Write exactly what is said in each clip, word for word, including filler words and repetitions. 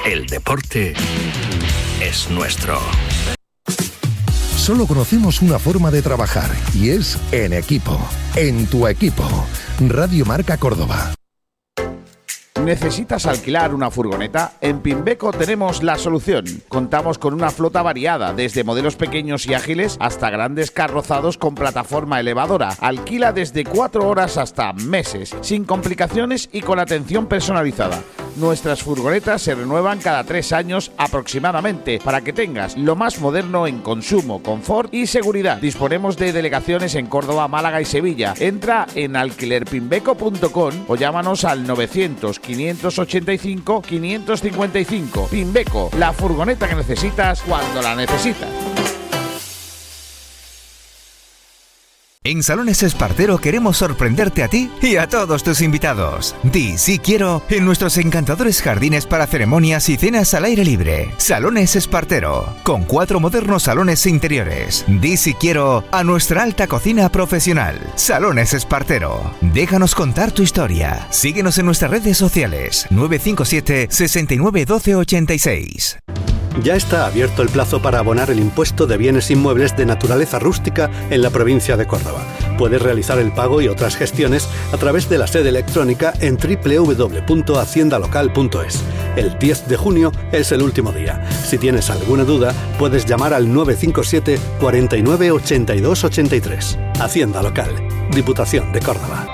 El deporte es nuestro. Solo conocemos una forma de trabajar y es en equipo. En tu equipo. Radio Marca Córdoba. ¿Necesitas alquilar una furgoneta? En Pimbeco tenemos la solución. Contamos con una flota variada, desde modelos pequeños y ágiles hasta grandes carrozados con plataforma elevadora. Alquila desde cuatro horas hasta meses, sin complicaciones y con atención personalizada. Nuestras furgonetas se renuevan cada tres años aproximadamente, para que tengas lo más moderno en consumo, confort y seguridad. Disponemos de delegaciones en Córdoba, Málaga y Sevilla. Entra en alquiler pimbeco punto com o llámanos al novecientos, quinientos ochenta y cinco, quinientos cincuenta y cinco. Pimbeco, la furgoneta que necesitas cuando la necesitas. En Salones Espartero queremos sorprenderte a ti y a todos tus invitados. Di sí quiero en nuestros encantadores jardines para ceremonias y cenas al aire libre. Salones Espartero, con cuatro modernos salones interiores. Di sí quiero a nuestra alta cocina profesional. Salones Espartero. Déjanos contar tu historia. Síguenos en nuestras redes sociales. nueve cinco siete, sesenta y nueve, doce ochenta y seis. Ya está abierto el plazo para abonar el impuesto de bienes inmuebles de naturaleza rústica en la provincia de Córdoba. Puedes realizar el pago y otras gestiones a través de la sede electrónica en doble u doble u doble u punto hacienda local punto es. El diez de junio es el último día. Si tienes alguna duda, puedes llamar al nueve cinco siete, cuarenta y nueve, ochenta y dos ochenta y tres. Hacienda Local, Diputación de Córdoba.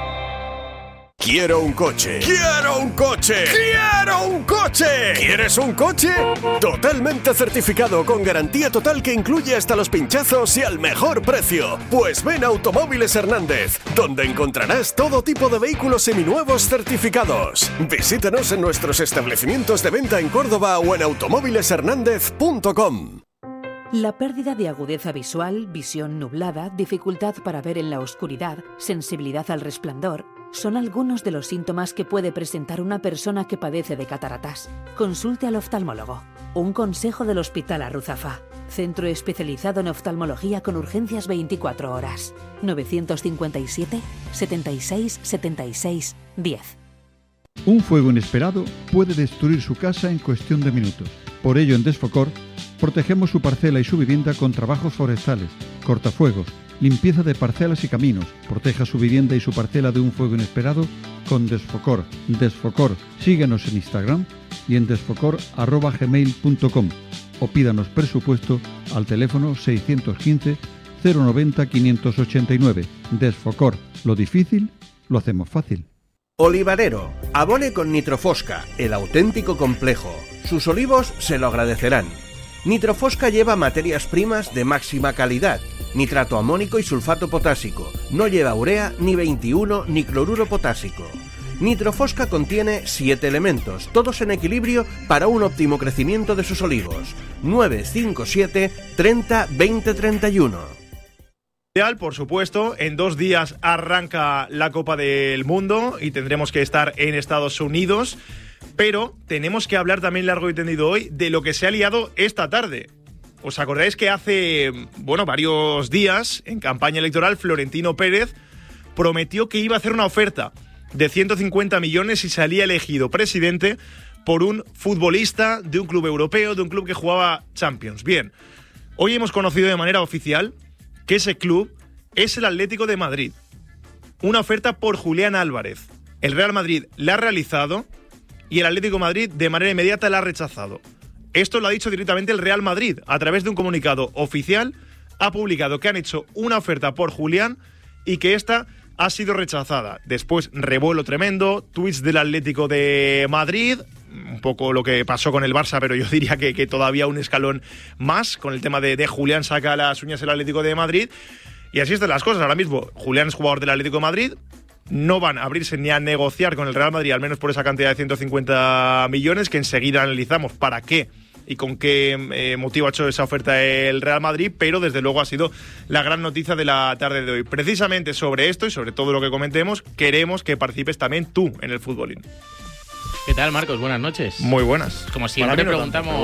Quiero un coche. ¡Quiero un coche! ¡Quiero un coche! ¿Quieres un coche? Totalmente certificado, con garantía total que incluye hasta los pinchazos y al mejor precio. Pues ven a Automóviles Hernández, donde encontrarás todo tipo de vehículos seminuevos certificados. Visítanos en nuestros establecimientos de venta en Córdoba o en automóviles hernández punto com. La pérdida de agudeza visual, visión nublada, dificultad para ver en la oscuridad, sensibilidad al resplandor, son algunos de los síntomas que puede presentar una persona que padece de cataratas. Consulte al oftalmólogo. Un consejo del Hospital Arruzafa. Centro especializado en oftalmología con urgencias veinticuatro horas. novecientos cincuenta y siete, setenta y seis, setenta y seis, diez. Un fuego inesperado puede destruir su casa en cuestión de minutos. Por ello, en Desfocor, protegemos su parcela y su vivienda con trabajos forestales, cortafuegos, limpieza de parcelas y caminos. Proteja su vivienda y su parcela de un fuego inesperado con Desfocor. Desfocor. Síguenos en Instagram y en desfocor arroba gmail punto com o pídanos presupuesto al teléfono seiscientos quince, cero noventa, quinientos ochenta y nueve. Desfocor. Lo difícil lo hacemos fácil. Olivarero. Abone con Nitrofosca, el auténtico complejo. Sus olivos se lo agradecerán. Nitrofosca lleva materias primas de máxima calidad, nitrato amónico y sulfato potásico. No lleva urea, ni veintiuno, ni cloruro potásico. Nitrofosca contiene siete elementos, todos en equilibrio para un óptimo crecimiento de sus olivos. nueve cinco siete, treinta, veinte, treinta y uno. Por supuesto, en dos días arranca la Copa del Mundo y tendremos que estar en Estados Unidos. Pero tenemos que hablar también largo y tendido hoy de lo que se ha liado esta tarde. ¿Os acordáis que hace, bueno, varios días, en campaña electoral, Florentino Pérez prometió que iba a hacer una oferta de ciento cincuenta millones si salía elegido presidente por un futbolista de un club europeo, de un club que jugaba Champions? Bien, hoy hemos conocido de manera oficial que ese club es el Atlético de Madrid. Una oferta por Julián Álvarez. El Real Madrid la ha realizado y el Atlético de Madrid de manera inmediata la ha rechazado. Esto lo ha dicho directamente el Real Madrid. A través de un comunicado oficial ha publicado que han hecho una oferta por Julián y que esta ha sido rechazada. Después, revuelo tremendo, tuits del Atlético de Madrid, un poco lo que pasó con el Barça, pero yo diría que, que todavía un escalón más, con el tema de, de Julián saca las uñas el Atlético de Madrid. Y así están las cosas. Ahora mismo, Julián es jugador del Atlético de Madrid. No van a abrirse ni a negociar con el Real Madrid, al menos por esa cantidad de ciento cincuenta millones, que enseguida analizamos para qué y con qué eh, motivo ha hecho esa oferta el Real Madrid, pero desde luego ha sido la gran noticia de la tarde de hoy. Precisamente sobre esto y sobre todo lo que comentemos, queremos que participes también tú en el futbolín. ¿Qué tal, Marcos? Buenas noches. Muy buenas. Como siempre no preguntamos, tanto,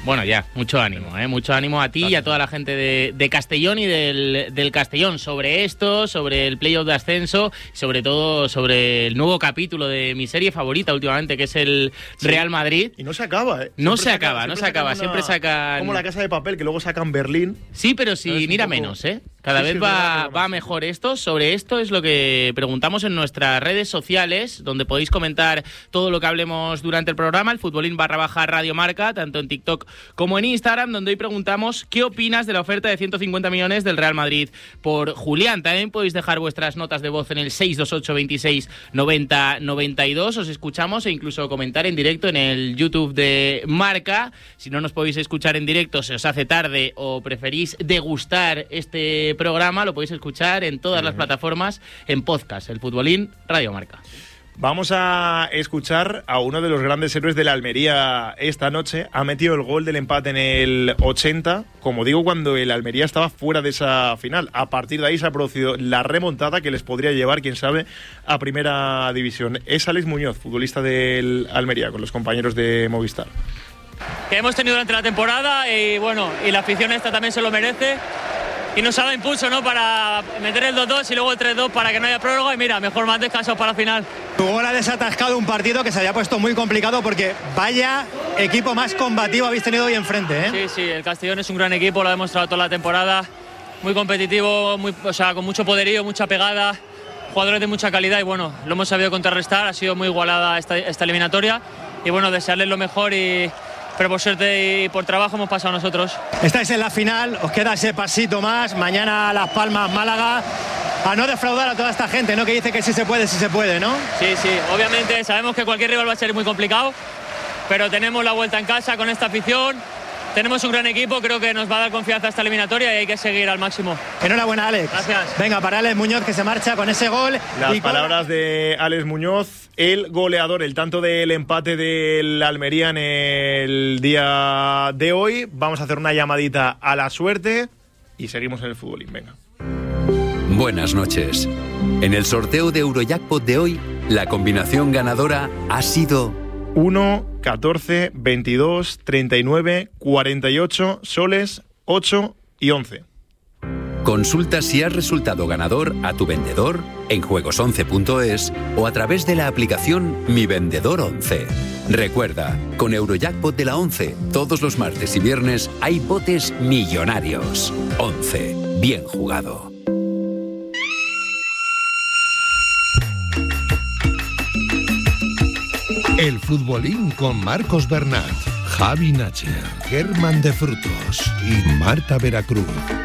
Bueno, ya, mucho ánimo, ¿eh? Mucho ánimo a ti Gracias. y a toda la gente de, de Castellón y del, del Castellón sobre esto, sobre el playoff de ascenso, sobre todo sobre el nuevo capítulo de mi serie favorita últimamente, que es el sí. Real Madrid. Y no se acaba, ¿eh? No se acaba, sacan, no se acaba, una, siempre sacan... Como La Casa de Papel, que luego sacan Berlín. Sí, pero sin ir a menos, ¿eh? Cada sí, vez sí, va, va mejor esto. Sobre esto es lo que preguntamos en nuestras redes sociales, donde podéis comentar todo lo que hablemos durante el programa, el futbolín barra baja Radio Marca, tanto en TikTok como en Instagram, donde hoy preguntamos qué opinas de la oferta de ciento cincuenta millones del Real Madrid por Julián. También podéis dejar vuestras notas de voz en el seis dos ocho, veintiséis, noventa, noventa y dos. Os escuchamos e incluso comentar en directo en el YouTube de Marca. Si no nos podéis escuchar en directo, se os hace tarde o preferís degustar este programa, lo podéis escuchar en todas las plataformas en podcast, el futbolín Radio Marca. Vamos a escuchar a uno de los grandes héroes de la Almería esta noche. Ha metido el gol del empate en el ochenta, como digo, cuando el Almería estaba fuera de esa final. A partir de ahí se ha producido la remontada que les podría llevar, quién sabe, a primera división. Es Alex Muñoz, futbolista del Almería, con los compañeros de Movistar. Que hemos tenido durante la temporada y bueno, y la afición esta también se lo merece. Y nos ha dado impulso, ¿no?, para meter el dos dos y luego el tres dos para que no haya prórroga. Y mira, mejor más descanso para la final. Tu gol ha desatascado un partido que se había puesto muy complicado, porque vaya equipo más combativo habéis tenido hoy enfrente, ¿eh? Sí, sí, el Castellón es un gran equipo, lo ha demostrado toda la temporada. Muy competitivo, muy, o sea, con mucho poderío, mucha pegada, jugadores de mucha calidad y bueno, lo hemos sabido contrarrestar. Ha sido muy igualada esta, esta eliminatoria y bueno, desearles lo mejor y... pero por suerte y por trabajo hemos pasado nosotros. Estáis en la final, os queda ese pasito más, mañana Las Palmas, Málaga, a no defraudar a toda esta gente, ¿no?, que dice que sí se puede, sí se puede, ¿no? Sí, sí, obviamente sabemos que cualquier rival va a ser muy complicado, pero tenemos la vuelta en casa con esta afición, tenemos un gran equipo, creo que nos va a dar confianza esta eliminatoria y hay que seguir al máximo. Enhorabuena, Alex. Gracias. Venga, para Alex Muñoz, que se marcha con ese gol. Las y palabras con... de Alex Muñoz, el goleador, el tanto del empate del Almería en el día de hoy. Vamos a hacer una llamadita a la suerte y seguimos en el futbolín. Venga. Buenas noches. En el sorteo de Eurojackpot de hoy, la combinación ganadora ha sido uno, catorce, veintidós, treinta y nueve, cuarenta y ocho, soles, ocho y once. Consulta si has resultado ganador a tu vendedor en juegos once punto es o a través de la aplicación Mi Vendedor once. Recuerda, con Eurojackpot de la once, todos los martes y viernes hay botes millonarios. once. Bien jugado. El futbolín con Marcos Bernat, Javi Nacher, Germán de Frutos y Marta Veracruz.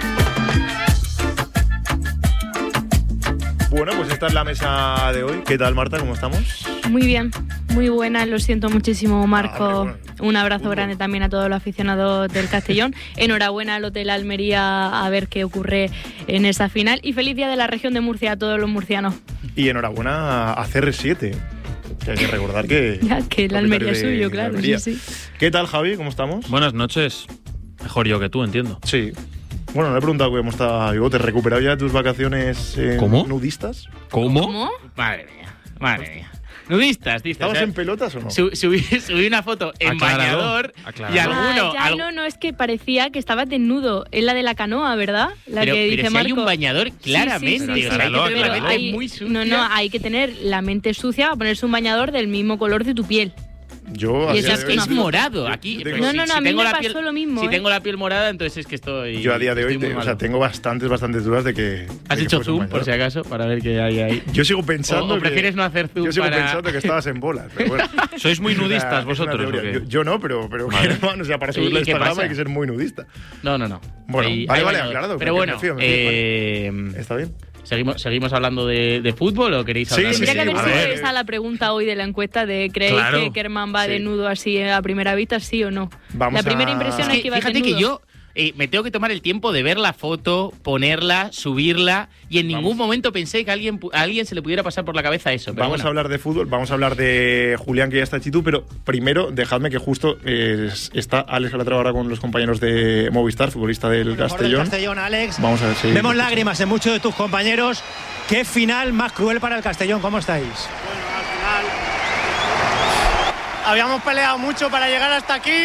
Bueno, pues esta es la mesa de hoy. ¿Qué tal, Marta? ¿Cómo estamos? Muy bien, muy buena. Lo siento muchísimo, Marco. Ah, bueno, un abrazo fútbol. grande también a todos los aficionados del Castellón. Enhorabuena al Hotel Almería, a ver qué ocurre en esa final. Y feliz día de la región de Murcia a todos los murcianos. Y enhorabuena a C R siete. Que hay que recordar que... ya, que el Almería es suyo, claro. Sí, sí. ¿Qué tal, Javi? ¿Cómo estamos? Buenas noches. Mejor yo que tú, entiendo. Sí. Bueno, le he preguntado cómo está Ivo. ¿Te has recuperado ya de tus vacaciones eh, ¿Cómo? nudistas? ¿Cómo? ¿Cómo? Madre mía, madre mía. Nudistas, dices. ¿Estabas o sea, en pelotas o no? Subí, subí, subí una foto en aclarado, bañador aclarado. Y alguno... Ah, ya, al... no, no, es que parecía que estabas desnudo. Es la de la canoa, ¿verdad? La pero, que pero dice si Marco. hay un bañador, claramente. Sí, sí, sí, o sea, sí, hay sí, que pero hay, muy sucia. no, no, hay que tener la mente sucia para ponerse un bañador del mismo color de tu piel. Yo y es, es, es morado aquí. Tengo, no, no, no, si, a mí me pasó piel, lo mismo. Si ¿eh? tengo la piel morada, entonces es que estoy. Yo a día de hoy, te, o sea, tengo bastantes, bastantes dudas de que. ¿Has de hecho que zoom, por si acaso, para ver qué hay ahí? Yo sigo pensando. O, o prefieres que, no hacer zoom. Yo sigo para... pensando que estabas en bolas. Pero bueno. ¿Sois muy nudistas vosotros? ¿O yo, yo no, pero, pero vale. hermano, o sea, para subirle a este programa hay que ser muy nudista. No, no, no. Bueno, ahí, vale, ahí vale, bañador. aclarado. Pero bueno, me fío, me fío, eh, vale. Está bien. ¿Seguimos, ¿Seguimos hablando de, de fútbol o queréis hablar? Sí, Tendría sí, que sí, haber sido ver. esa la pregunta hoy de la encuesta de ¿creéis claro. que Kerman va sí. desnudo así a primera vista, sí o no? Vamos la primera a... impresión es es que iba fíjate desnudo. que yo eh, me tengo que tomar el tiempo de ver la foto, ponerla, subirla y en ningún vamos. momento pensé que a alguien, a alguien se le pudiera pasar por la cabeza eso. Pero vamos bueno. a hablar de fútbol, vamos a hablar de Julián, que ya está en Chitu, pero primero dejadme que justo eh, está Alex Calatrava ahora con los compañeros de Movistar, futbolista del Castellón. Del Castellón, Alex. Vamos a ver si... Vemos lágrimas en muchos de tus compañeros. ¿Qué final más cruel para el Castellón? ¿Cómo estáis? Bueno, al final habíamos peleado mucho para llegar hasta aquí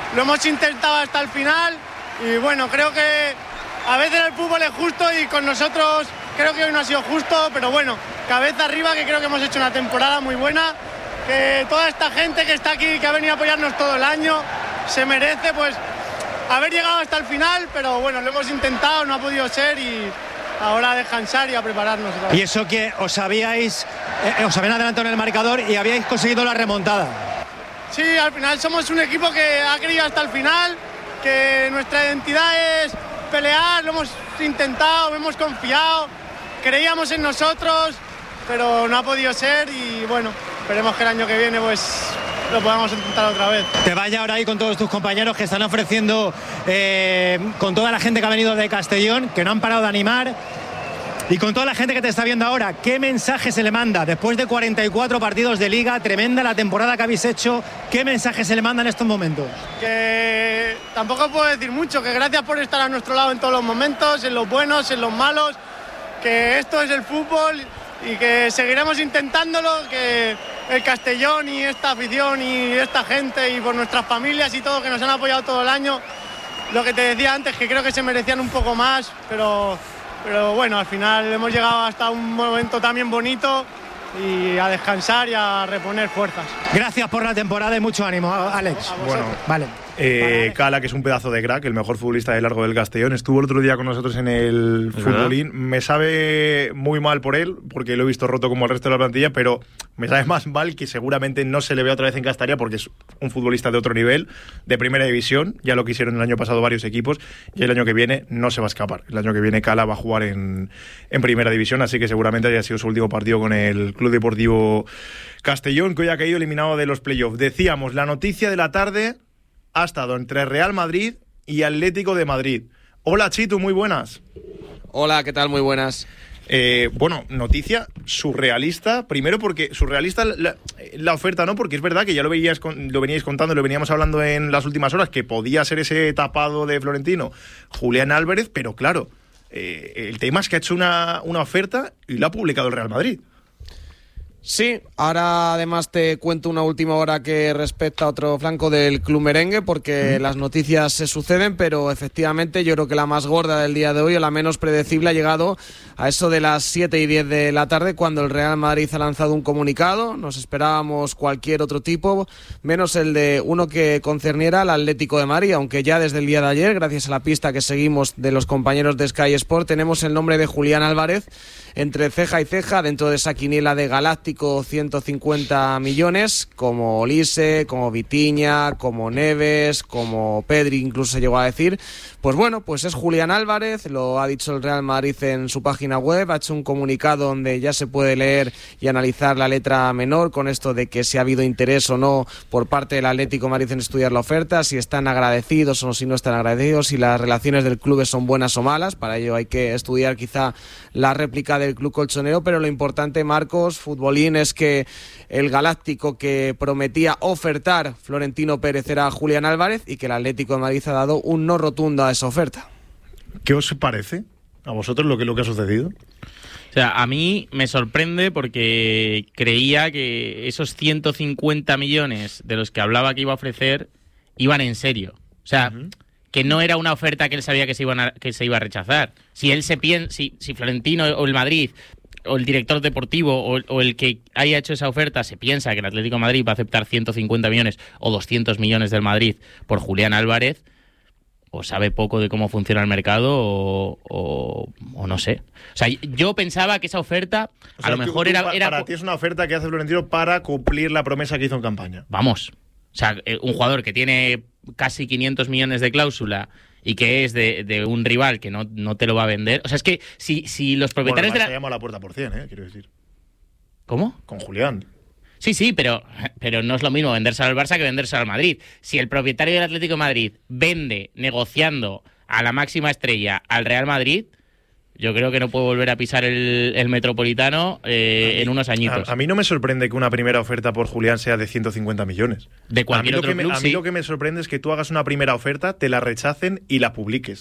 lo hemos intentado hasta el final y bueno, creo que a veces el fútbol es justo y con nosotros creo que hoy no ha sido justo, pero bueno, cabeza arriba, que creo que hemos hecho una temporada muy buena, que toda esta gente que está aquí, que ha venido a apoyarnos todo el año, se merece pues haber llegado hasta el final, pero bueno, lo hemos intentado, no ha podido ser y ahora a descansar y a prepararnos. Y eso que os habíais, eh, os habían adelantado en el marcador y habíais conseguido la remontada. Sí, al final somos un equipo que ha querido hasta el final, que nuestra identidad es pelear, lo hemos intentado, hemos confiado, creíamos en nosotros, pero no ha podido ser y bueno, esperemos que el año que viene pues lo podamos intentar otra vez. Te vaya ahora ahí con todos tus compañeros que están ofreciendo, eh, con toda la gente que ha venido de Castellón, que no han parado de animar, y con toda la gente que te está viendo ahora, ¿qué mensaje se le manda? Después de cuarenta y cuatro partidos de Liga, tremenda la temporada que habéis hecho, ¿qué mensaje se le manda en estos momentos? Que tampoco puedo decir mucho, que gracias por estar a nuestro lado en todos los momentos, en los buenos, en los malos, que esto es el fútbol y que seguiremos intentándolo, que el Castellón y esta afición y esta gente y por nuestras familias y todo que nos han apoyado todo el año, lo que te decía antes, que creo que se merecían un poco más, pero, pero bueno, al final hemos llegado hasta un momento también bonito y a descansar y a reponer fuerzas. Gracias por la temporada y mucho ánimo, Alex. Bueno, vale. Eh, Cala, que es un pedazo de crack, el mejor futbolista de largo del Castellón, estuvo el otro día con nosotros en el ¿Es futbolín. verdad? Me sabe muy mal por él, porque lo he visto roto como el resto de la plantilla, pero me sabe más mal que seguramente no se le vea otra vez en Castalia, porque es un futbolista de otro nivel, de primera división. Ya lo quisieron el año pasado varios equipos, y el año que viene no se va a escapar. El año que viene Cala va a jugar en, en primera división, así que seguramente haya sido su último partido con el Club Deportivo Castellón, que hoy ha caído eliminado de los playoffs. Decíamos, la noticia de la tarde ha estado entre Real Madrid y Atlético de Madrid. Hola, Chitu, muy buenas. Hola, ¿qué tal? Muy buenas. Eh, bueno, noticia surrealista. Primero porque surrealista la, la oferta, ¿no? Porque es verdad que ya lo, veías, lo veníais contando, lo veníamos hablando en las últimas horas, que podía ser ese tapado de Florentino, Julián Álvarez, pero claro, eh, el tema es que ha hecho una, una oferta y la ha publicado el Real Madrid. Sí, ahora además te cuento una última hora que respecta a otro flanco del club merengue, porque mm. las noticias se suceden, pero efectivamente yo creo que la más gorda del día de hoy, o la menos predecible, ha llegado a eso de las siete y diez de la tarde, cuando el Real Madrid ha lanzado un comunicado. Nos esperábamos cualquier otro tipo, menos el de uno que concerniera al Atlético de Madrid, aunque ya desde el día de ayer, gracias a la pista que seguimos de los compañeros de Sky Sport, tenemos el nombre de Julián Álvarez entre ceja y ceja dentro de esa quiniela de Galáctico ciento cincuenta millones, como Olise, como Vitinha, como Neves, como Pedri incluso se llegó a decir. Pues bueno, pues es Julián Álvarez, lo ha dicho el Real Madrid en su página web, ha hecho un comunicado donde ya se puede leer y analizar la letra menor con esto de que si ha habido interés o no por parte del Atlético de Madrid en estudiar la oferta, si están agradecidos o si no están agradecidos, si las relaciones del club son buenas o malas. Para ello hay que estudiar quizá la réplica del club colchonero, pero lo importante, Marcos, futbolín, es que el Galáctico que prometía ofertar Florentino Pérez era Julián Álvarez y que el Atlético de Madrid ha dado un no rotundo a esa oferta. ¿Qué os parece a vosotros lo que, lo que ha sucedido? O sea, a mí me sorprende porque creía que esos ciento cincuenta millones de los que hablaba que iba a ofrecer iban en serio. O sea, uh-huh. que no era una oferta que él sabía que se, iban a, que se iba a rechazar. Si él se piensa, si, si Florentino o el Madrid o el director deportivo o, o el que haya hecho esa oferta se piensa que el Atlético de Madrid va a aceptar ciento cincuenta millones o doscientos millones del Madrid por Julián Álvarez, o sabe poco de cómo funciona el mercado o, o, o no sé. O sea, yo pensaba que esa oferta o sea, a lo mejor tú, tú, era, era... Para ti es una oferta que hace Florentino para cumplir la promesa que hizo en campaña. Vamos. O sea, un jugador que tiene casi quinientos millones de cláusula y que es de, de un rival que no, no te lo va a vender. O sea, es que si, si los propietarios bueno, de la... se llama a la puerta por cien, ¿eh? Quiero decir. ¿Cómo? Con Julián. Sí, sí, pero, pero no es lo mismo vendérselo al Barça que vendérselo al Madrid. Si el propietario del Atlético de Madrid vende negociando a la máxima estrella al Real Madrid, yo creo que no puede volver a pisar el, el Metropolitano eh, mí, en unos añitos. A, a mí no me sorprende que una primera oferta por Julián sea de ciento cincuenta millones. De cualquier otro me, club, A mí sí. lo que me sorprende es que tú hagas una primera oferta, te la rechacen y la publiques.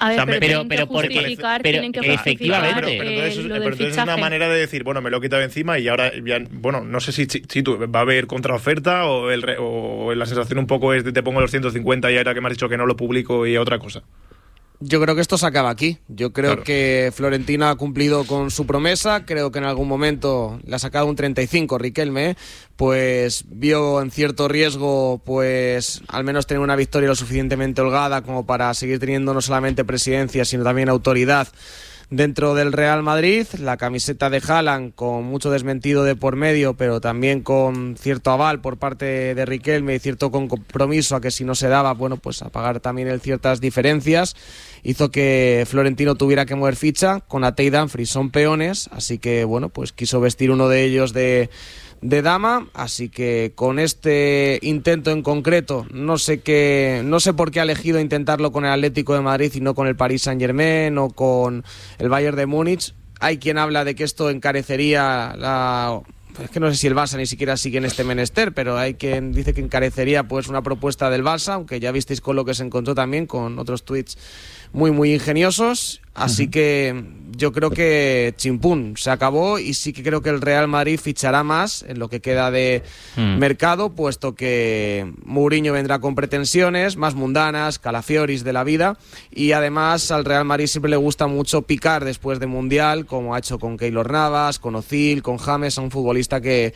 A ver, O sea, pero, me- tienen pero que porque- justificar, pero tienen que efectivamente. justificar, Pero, pero entonces, eh, es- lo pero del entonces es una fichaje. manera de decir, bueno, me lo he quitado encima y ahora, ya, bueno, no sé si, si, si tú, va a haber contraoferta o, el, re- o la sensación un poco es de te pongo los ciento cincuenta y ahora que me has dicho que no lo publico y otra cosa. Yo creo que esto se acaba aquí. Yo creo Claro. que Florentino ha cumplido con su promesa. Creo que en algún momento le ha sacado un treinta y cinco Riquelme, pues vio en cierto riesgo, pues al menos tener una victoria lo suficientemente holgada como para seguir teniendo no solamente presidencia, sino también autoridad dentro del Real Madrid. La camiseta de Haaland con mucho desmentido de por medio, pero también con cierto aval por parte de Riquelme y cierto compromiso a que si no se daba, bueno, pues a pagar también el ciertas diferencias, hizo que Florentino tuviera que mover ficha. Con Ate y Dumfries son peones, así que bueno, pues quiso vestir uno de ellos de de dama, así que con este intento en concreto, no sé qué, no sé por qué ha elegido intentarlo con el Atlético de Madrid y no con el Paris Saint-Germain o con el Bayern de Múnich. Hay quien habla de que esto encarecería la... Es que no sé si el Barça ni siquiera sigue en este menester, pero hay quien dice que encarecería pues una propuesta del Barça, aunque ya visteis con lo que se encontró también con otros tweets muy muy ingeniosos. Así uh-huh. que yo creo que chimpún, se acabó, y sí que creo que el Real Madrid fichará más en lo que queda de mm. mercado, puesto que Mourinho vendrá con pretensiones más mundanas, calafioris de la vida, y además al Real Madrid siempre le gusta mucho picar después de Mundial, como ha hecho con Keylor Navas, con Ozil, con James, a un futbolista que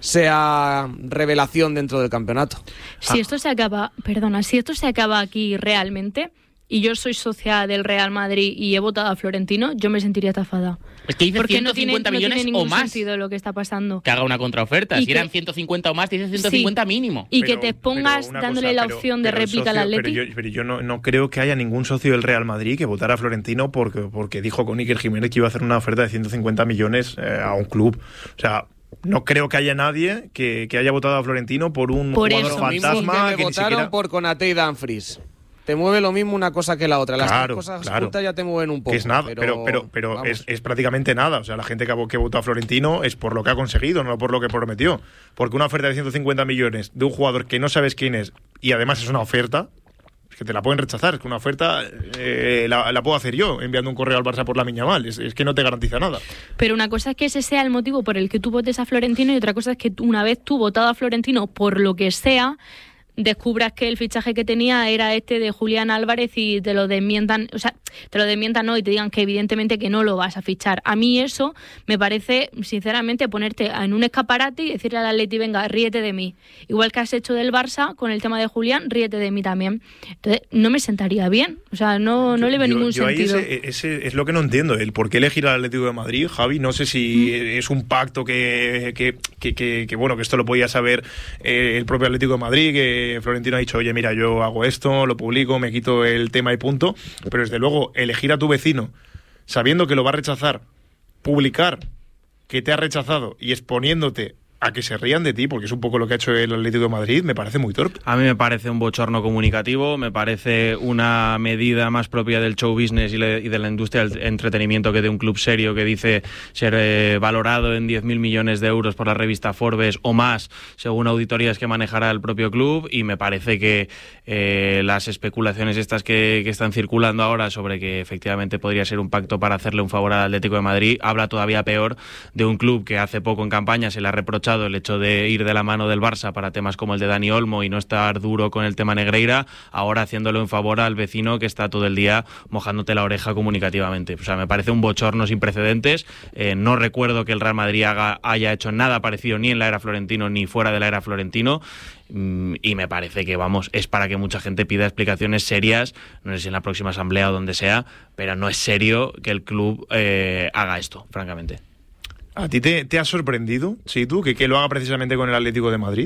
sea revelación dentro del campeonato. Si esto se acaba, perdona, si esto se acaba aquí realmente, y yo soy socia del Real Madrid y he votado a Florentino, yo me sentiría estafada. Es que dice Porque ciento cincuenta no tiene, millones no tiene o ningún más. sentido lo que está pasando. Que haga una contraoferta. Y Si que- eran ciento cincuenta o más, dice ciento cincuenta Sí. mínimo. Y Pero- que te pongas pero una dándole cosa, la pero- opción de pero el réplica al socio- Atleti. Pero yo, pero yo no, no creo que haya ningún socio del Real Madrid que votara a Florentino porque, porque dijo con Iker Jiménez que iba a hacer una oferta de ciento cincuenta millones eh, a un club. O sea, no creo que haya nadie que, que haya votado a Florentino por un Por jugador eso. fantasma Mismo que que, me ni votaron siquiera... por Konate y Dumfries. Te mueve lo mismo una cosa que la otra. Las Claro, tres cosas claro. juntas ya te mueven un poco. Que es nada, pero, pero, pero, pero vamos. es, es prácticamente nada. O sea, la gente que, ha- que votó a Florentino es por lo que ha conseguido, no por lo que prometió. Porque una oferta de ciento cincuenta millones de un jugador que no sabes quién es y además es una oferta, es que te la pueden rechazar. Es que una oferta eh, la, la puedo hacer yo enviando un correo al Barça por la Miñamal. Es, es que no te garantiza nada. Pero una cosa es que ese sea el motivo por el que tú votes a Florentino y otra cosa es que tú, una vez tú votado a Florentino por lo que sea, descubras que el fichaje que tenía era este de Julián Álvarez y te lo desmientan, o sea, te lo desmientan no y te digan que evidentemente que no lo vas a fichar. A mí eso me parece, sinceramente, ponerte en un escaparate y decirle al Atleti, venga, ríete de mí. Igual que has hecho del Barça con el tema de Julián, ríete de mí también. Entonces, no me sentaría bien. O sea, no, no le veo Yo- ningún yo ahí sentido. ese, ese es lo que no entiendo, el por qué elegir al Atlético de Madrid, Javi. No sé si Mm. es un pacto que, que, que, que- que, bueno, que esto lo podía saber eh, el propio Atlético de Madrid, que Florentino ha dicho, oye, mira, yo hago esto, lo publico, me quito el tema y punto. Pero desde luego, elegir a tu vecino sabiendo que lo va a rechazar, publicar que te ha rechazado y exponiéndote a que se rían de ti, porque es un poco lo que ha hecho el Atlético de Madrid, me parece muy torpe. A mí me parece un bochorno comunicativo, me parece una medida más propia del show business y, le- y de la industria del entretenimiento que de un club serio que dice ser eh, valorado en diez mil millones de euros por la revista Forbes o más, según auditorías que manejará el propio club, y me parece que eh, las especulaciones estas que, que están circulando ahora sobre que efectivamente podría ser un pacto para hacerle un favor al Atlético de Madrid, habla todavía peor de un club que hace poco en campaña se le ha reprochado el hecho de ir de la mano del Barça para temas como el de Dani Olmo y no estar duro con el tema Negreira, ahora haciéndolo en favor al vecino que está todo el día mojándote la oreja comunicativamente. O sea, me parece un bochorno sin precedentes. Eh, no recuerdo que el Real Madrid haga, haya hecho nada parecido ni en la era Florentino ni fuera de la era Florentino. Mm, y me parece que, vamos, es para que mucha gente pida explicaciones serias, no sé si en la próxima asamblea o donde sea, pero no es serio que el club eh, haga esto, francamente. ¿A ti te, te ha sorprendido, sí, tú, que, que lo haga precisamente con el Atlético de Madrid?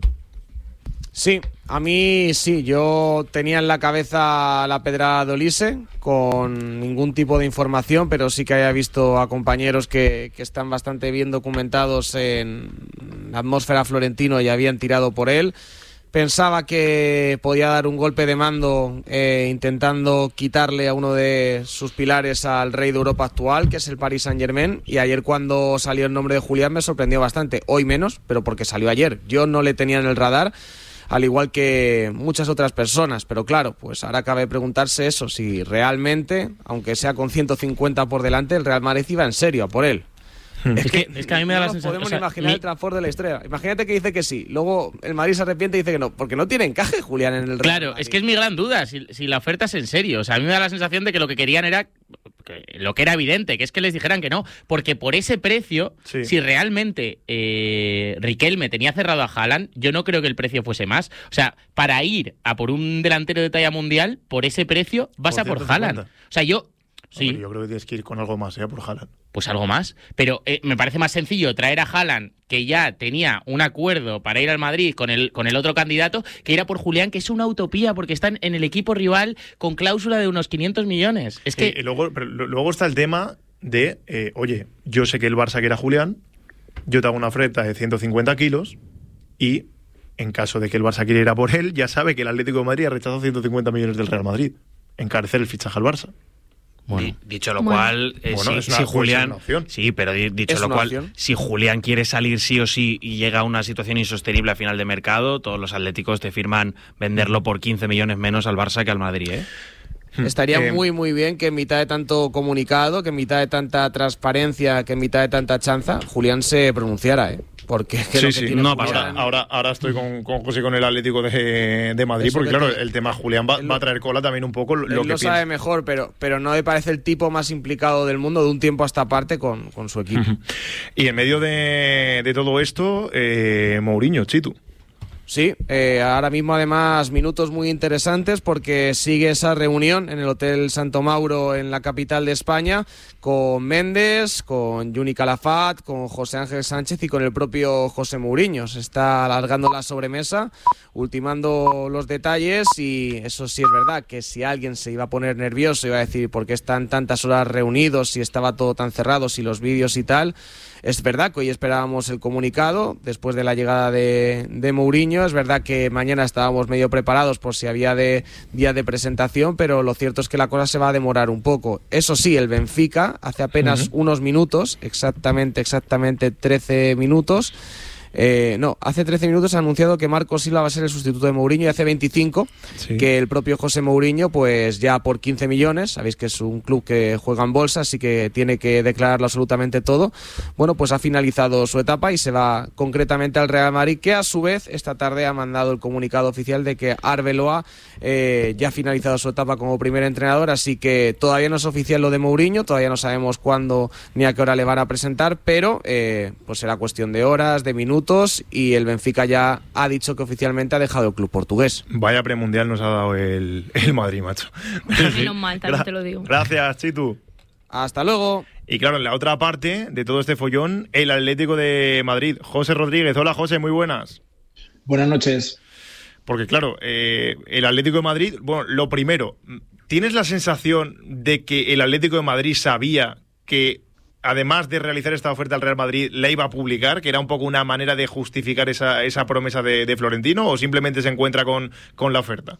Sí, a mí sí. Yo tenía en la cabeza la pedrada de Olise con ningún tipo de información, pero sí que había visto a compañeros que, que están bastante bien documentados en la atmósfera florentino y habían tirado por él. Pensaba que podía dar un golpe de mando eh, intentando quitarle a uno de sus pilares al rey de Europa actual, que es el Paris Saint-Germain, y ayer cuando salió el nombre de Julián me sorprendió bastante. Hoy menos, pero porque salió ayer. Yo no le tenía en el radar. al igual que muchas otras personas. Pero claro, pues ahora cabe preguntarse eso, si realmente, aunque sea con ciento cincuenta por delante, el Real Madrid iba en serio a por él. Es que, es que a mí me da no la sensación... podemos o sea, imaginar mi... el transfer de la estrella. Imagínate que dice que sí, luego el Madrid se arrepiente y dice que no, porque no tiene encaje Julián en el Real Claro, Madrid. es que es mi gran duda, si, si la oferta es en serio. O sea, a mí me da la sensación de que lo que querían era... lo que era evidente, que es que les dijeran que no, porque por ese precio, sí. si realmente eh, Riquelme tenía cerrado a Haaland, yo no creo que el precio fuese más. O sea, para ir a por un delantero de talla mundial, por ese precio vas por a por Haaland. O sea, yo... Sí. Hombre, yo creo que tienes que ir con algo más, ¿eh? Por Haaland. Pues algo más. Pero eh, me parece más sencillo traer a Haaland, que ya tenía un acuerdo para ir al Madrid con el, con el otro candidato, que ir a por Julián, que es una utopía, porque están en el equipo rival con cláusula de unos quinientos millones. Es que... Y, y luego, pero luego está el tema de, eh, oye, yo sé que el Barça quiere a Julián, yo te hago una oferta de ciento cincuenta kilos y, en caso de que el Barça quiera ir a por él, ya sabe que el Atlético de Madrid ha rechazado ciento cincuenta millones del Real Madrid. Encarecer el fichaje al Barça. Bueno. Dicho lo bueno. cual, eh, bueno, si, una, si Julián, opción. sí, pero dicho es lo cual, opción. si Julián quiere salir sí o sí y llega a una situación insostenible a final de mercado, todos los atléticos te firman venderlo por quince millones menos al Barça que al Madrid, ¿eh? Estaría Eh, muy muy bien que en mitad de tanto comunicado, que en mitad de tanta transparencia, que en mitad de tanta chanza, Julián se pronunciara, ¿eh? Porque es que sí, lo que sí. tiene No, Julián... ahora, ahora, ahora estoy con, con José con el Atlético de, de Madrid, Eso porque que claro, te- el tema Julián va, va a traer cola también un poco lo, Él lo lo que piensa. sabe mejor, pero, pero no me parece el tipo más implicado del mundo de un tiempo a esta parte con, con su equipo. Y en medio de, de todo esto, eh, Mourinho, Chitu. Sí, eh, ahora mismo además minutos muy interesantes porque sigue esa reunión en el Hotel Santo Mauro en la capital de España con Méndez, con Juni Calafat, con José Ángel Sánchez y con el propio José Mourinho. Se está alargando la sobremesa, ultimando los detalles y eso sí es verdad que si alguien se iba a poner nervioso, iba a decir por qué están tantas horas reunidos, si estaba todo tan cerrado, si los vídeos y tal. Es verdad que hoy esperábamos el comunicado después de la llegada de, de Mourinho. Es verdad que mañana estábamos medio preparados por si había de, día de presentación, pero lo cierto es que la cosa se va a demorar un poco. Eso sí, el Benfica hace apenas uh-huh. unos minutos, exactamente, exactamente trece minutos, Eh, no, hace trece minutos ha anunciado que Marco Silva va a ser el sustituto de Mourinho y hace veinticinco sí. que el propio José Mourinho, pues ya por quince millones, sabéis que es un club que juega en bolsa, así que tiene que declararlo absolutamente todo, bueno, pues ha finalizado su etapa y se va concretamente al Real Madrid, que a su vez esta tarde ha mandado el comunicado oficial de que Arbeloa eh, ya ha finalizado su etapa como primer entrenador, así que todavía no es oficial lo de Mourinho, todavía no sabemos cuándo ni a qué hora le van a presentar, pero eh, pues será cuestión de horas, de minutos, y el Benfica ya ha dicho que oficialmente ha dejado el club portugués. Vaya premundial nos ha dado el, el Madrid, macho. Menos mal, también Gra- te lo digo. Gracias, Chitu. Hasta luego. Y claro, en la otra parte de todo este follón, el Atlético de Madrid. José Rodríguez. Hola, José, muy buenas. Buenas noches. Porque claro, eh, el Atlético de Madrid, bueno, lo primero, ¿tienes la sensación de que el Atlético de Madrid sabía que además de realizar esta oferta al Real Madrid, la iba a publicar, que era un poco una manera de justificar esa, esa promesa de, de Florentino, o simplemente se encuentra con, con la oferta?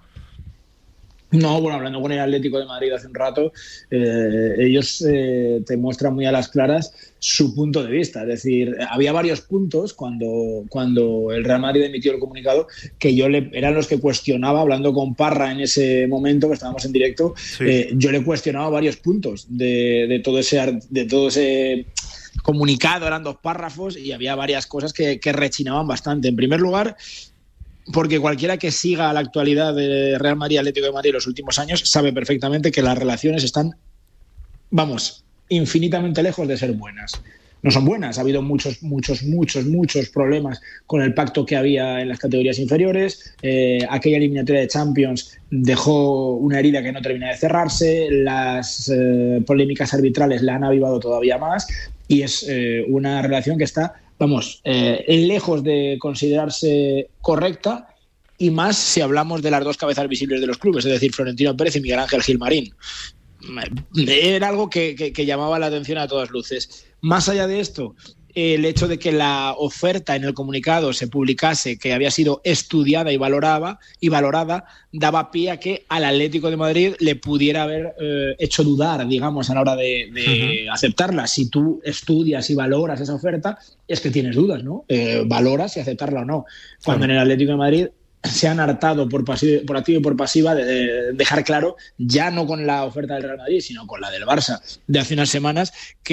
No, bueno, hablando con el Atlético de Madrid hace un rato, eh, ellos eh, te muestran muy a las claras su punto de vista. Es decir, había varios puntos cuando, cuando el Real Madrid emitió el comunicado que yo le, eran los que cuestionaba, hablando con Parra en ese momento que estábamos en directo, sí. eh, yo le cuestionaba varios puntos de, de, todo ese, de todo ese comunicado, eran dos párrafos y había varias cosas que, que rechinaban bastante. En primer lugar, porque cualquiera que siga la actualidad de Real Madrid y Atlético de Madrid en los últimos años sabe perfectamente que las relaciones están, vamos, infinitamente lejos de ser buenas. No son buenas, ha habido muchos, muchos, muchos, muchos problemas con el pacto que había en las categorías inferiores, eh, aquella eliminatoria de Champions dejó una herida que no termina de cerrarse, las eh, polémicas arbitrales la han avivado todavía más y es eh, una relación que está, vamos, eh, lejos de considerarse correcta y más si hablamos de las dos cabezas visibles de los clubes, es decir, Florentino Pérez y Miguel Ángel Gilmarín. Era algo que, que, que llamaba la atención a todas luces. Más allá de esto, el hecho de que la oferta en el comunicado se publicase, que había sido estudiada y valorada, y valorada daba pie a que al Atlético de Madrid le pudiera haber eh, hecho dudar, digamos, a la hora de, de uh-huh. aceptarla. Si tú estudias y valoras esa oferta, es que tienes dudas, ¿no? Eh, valoras si aceptarla o no. Cuando uh-huh. en el Atlético de Madrid se han hartado por, pasivo, por activo y por pasiva de, de dejar claro, ya no con la oferta del Real Madrid, sino con la del Barça de hace unas semanas,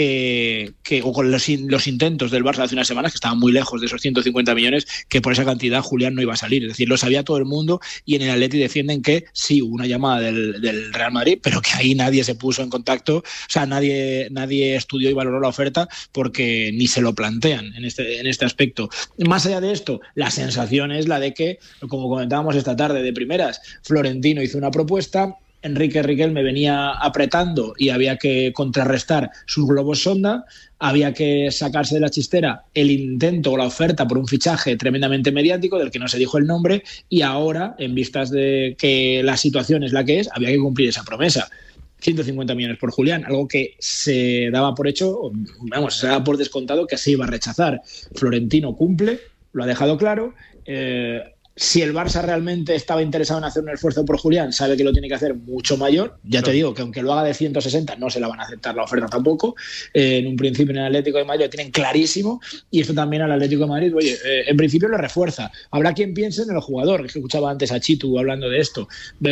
que, que o con los, los intentos del Barça de hace unas semanas, que estaban muy lejos de esos ciento cincuenta millones, que por esa cantidad Julián no iba a salir. Es decir, lo sabía todo el mundo, y en el Atleti defienden que sí, hubo una llamada del, del Real Madrid, pero que ahí nadie se puso en contacto, o sea, nadie, nadie estudió y valoró la oferta, porque ni se lo plantean en este, en este aspecto. Más allá de esto, la sensación es la de que, como Como comentábamos esta tarde de primeras, Florentino hizo una propuesta, Enrique Riquelme venía apretando y había que contrarrestar sus globos sonda, había que sacarse de la chistera el intento o la oferta por un fichaje tremendamente mediático del que no se dijo el nombre, y ahora, en vistas de que la situación es la que es, había que cumplir esa promesa. ciento cincuenta millones por Julián, algo que se daba por hecho, vamos, se daba por descontado que se iba a rechazar. Florentino cumple, lo ha dejado claro. eh, Si el Barça realmente estaba interesado en hacer un esfuerzo por Julián, sabe que lo tiene que hacer mucho mayor. Ya te digo que aunque lo haga de ciento sesenta, no se la van a aceptar la oferta tampoco. Eh, en un principio en el Atlético de Madrid lo tienen clarísimo, y esto también al Atlético de Madrid, oye, eh, en principio lo refuerza. Habrá quien piense en el jugador, que escuchaba antes a Chitu hablando de esto.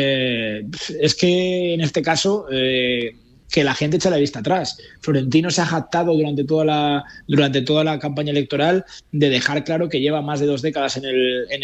Eh, es que en este caso... Eh, que la gente echa la vista atrás. Florentino se ha jactado durante toda la durante toda la campaña electoral de dejar claro que lleva más de dos décadas en el en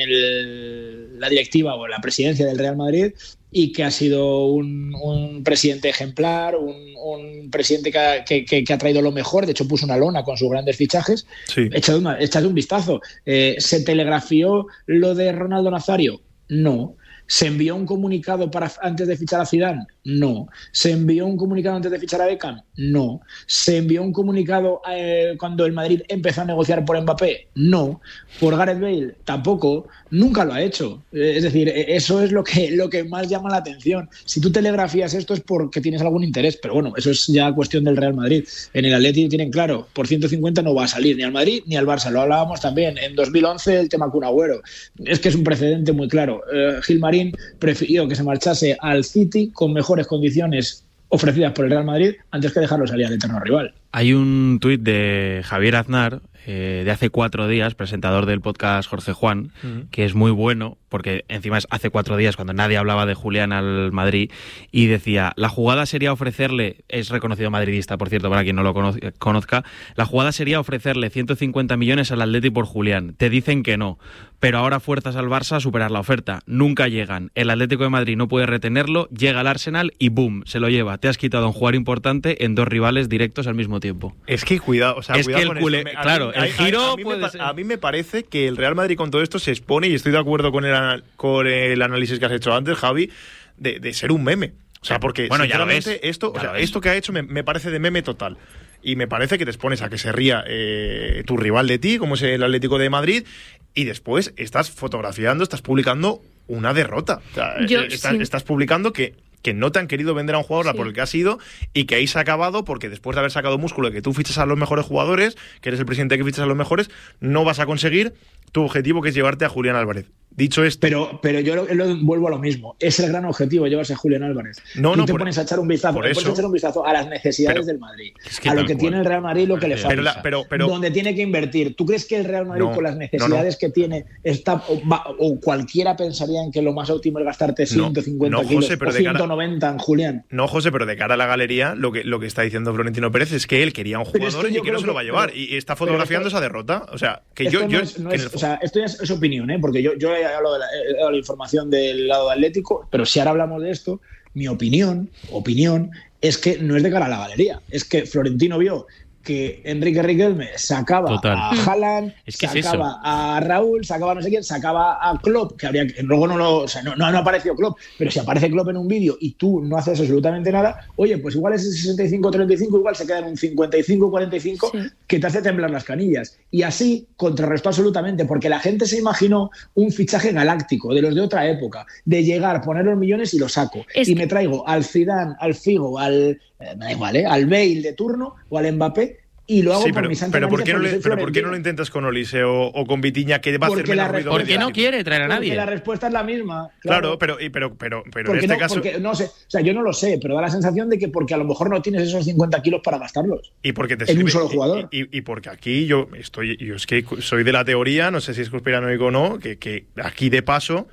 el, la directiva o en la presidencia del Real Madrid, y que ha sido un, un presidente ejemplar, un, un presidente que ha, que, que, que ha traído lo mejor. De hecho, puso una lona con sus grandes fichajes. Sí. Echad, una, echad un vistazo. Eh, ¿Se telegrafió lo de Ronaldo Nazario? No. ¿Se envió un comunicado para antes de fichar a Zidane? No. ¿Se envió un comunicado antes de fichar a Beckham? No. ¿Se envió un comunicado eh, cuando el Madrid empezó a negociar por Mbappé? No. ¿Por Gareth Bale? Tampoco. Nunca lo ha hecho. Eh, es decir, eso es lo que, lo que más llama la atención. Si tú telegrafías esto es porque tienes algún interés, pero bueno, eso es ya cuestión del Real Madrid. En el Atleti tienen claro, por ciento cincuenta no va a salir ni al Madrid ni al Barça. Lo hablábamos también en dos mil once, el tema Kun Agüero. Es que es un precedente muy claro. Eh, Gilmar prefirió que se marchase al City con mejores condiciones ofrecidas por el Real Madrid antes que dejarlo salir al eterno rival. Hay un tuit de Javier Aznar eh, de hace cuatro días, presentador del podcast Jorge Juan, uh-huh. que es muy bueno, porque encima es hace cuatro días cuando nadie hablaba de Julián al Madrid, y decía, la jugada sería ofrecerle, es reconocido madridista, por cierto, para quien no lo conozca, la jugada sería ofrecerle ciento cincuenta millones al Atleti por Julián. Te dicen que no, pero ahora fuerzas al Barça a superar la oferta. Nunca llegan. El Atlético de Madrid no puede retenerlo, llega al Arsenal y ¡boom!, se lo lleva. Te has quitado a un jugador importante en dos rivales directos al mismo tiempo. Es que cuidado, o sea, es cuidado que el con culé, esto. Claro, a mí, el giro a, a, a, mí puede me, ser. a mí me parece que el Real Madrid con todo esto se expone, y estoy de acuerdo con el, con el análisis que has hecho antes, Javi, de, de ser un meme. O sea, porque bueno, sinceramente ya lo ves, esto, ya o sea, lo ves. esto que ha hecho me, me parece de meme total. Y me parece que te expones a que se ría eh, tu rival de ti, como es el Atlético de Madrid, y después estás fotografiando, estás publicando una derrota. O sea, Yo, estás, sí. estás publicando que, que no te han querido vender a un jugador sí. por el que has ido, y que ahí se ha acabado porque después de haber sacado músculo, que tú fichas a los mejores jugadores, que eres el presidente que fichas a los mejores, no vas a conseguir tu objetivo, que es llevarte a Julián Álvarez. Dicho esto... Pero, pero yo lo, lo, vuelvo a lo mismo. Es el gran objetivo llevarse a Julián Álvarez. No, Tú no, te por, pones a echar un vistazo, te pones a echar un vistazo a las necesidades pero, del Madrid, es que a lo que cual. tiene el Real Madrid, lo que le falta, pero la, pero, pero, donde tiene que invertir. ¿Tú crees que el Real Madrid, no, con las necesidades no, no. que tiene, está o, va, o cualquiera pensaría en que lo más óptimo es gastarte ciento cincuenta no, no, kilos José, pero o ciento noventa cara, en Julián? No, José, pero de cara a la galería, lo que, lo que está diciendo Florentino Pérez es que él quería un jugador es que y que no se lo va a llevar. Pero, y está fotografiando esto, esa derrota. O sea, que yo... No yo es, no es, el... O sea, esto ya es, es opinión, ¿eh? Porque yo, yo he hablado de la, he dado la información del lado de Atlético, pero si ahora hablamos de esto, mi opinión, opinión, es que no es de cara a la galería. Es que Florentino vio que Enrique Riquelme sacaba Total. a Haaland, es que sacaba es a Raúl, sacaba a no sé quién, sacaba a Klopp, que habría que luego no lo, o sea, no, no, no apareció Klopp, pero si aparece Klopp en un vídeo y tú no haces absolutamente nada, oye, pues igual ese sesenta y cinco treinta y cinco igual se queda en un cincuenta y cinco cuarenta y cinco sí. que te hace temblar las canillas. Y así contrarrestó absolutamente, porque la gente se imaginó un fichaje galáctico de los de otra época, de llegar, poner los millones y lo saco. Es y que... me traigo al Zidane, al Figo, al eh, me da igual, ¿eh? al Bale de turno o al Mbappé, y lo hago sí, por pero, mis pero ¿por qué no le, pero ¿por qué no lo intentas con Olise o, o con Vitiña, que va a hacer menos ruido? Porque no quiere traer a nadie. Porque la respuesta es la misma. Claro, claro pero, pero, pero, pero en este no, caso... Porque, no sé, o sea, yo no lo sé, pero da la sensación de que porque a lo mejor no tienes esos cincuenta kilos para gastarlos. Y porque te en sirve, un solo jugador. Y, y, y porque aquí yo estoy, yo es que soy de la teoría, no sé si es conspiranoico o no, que, que aquí de paso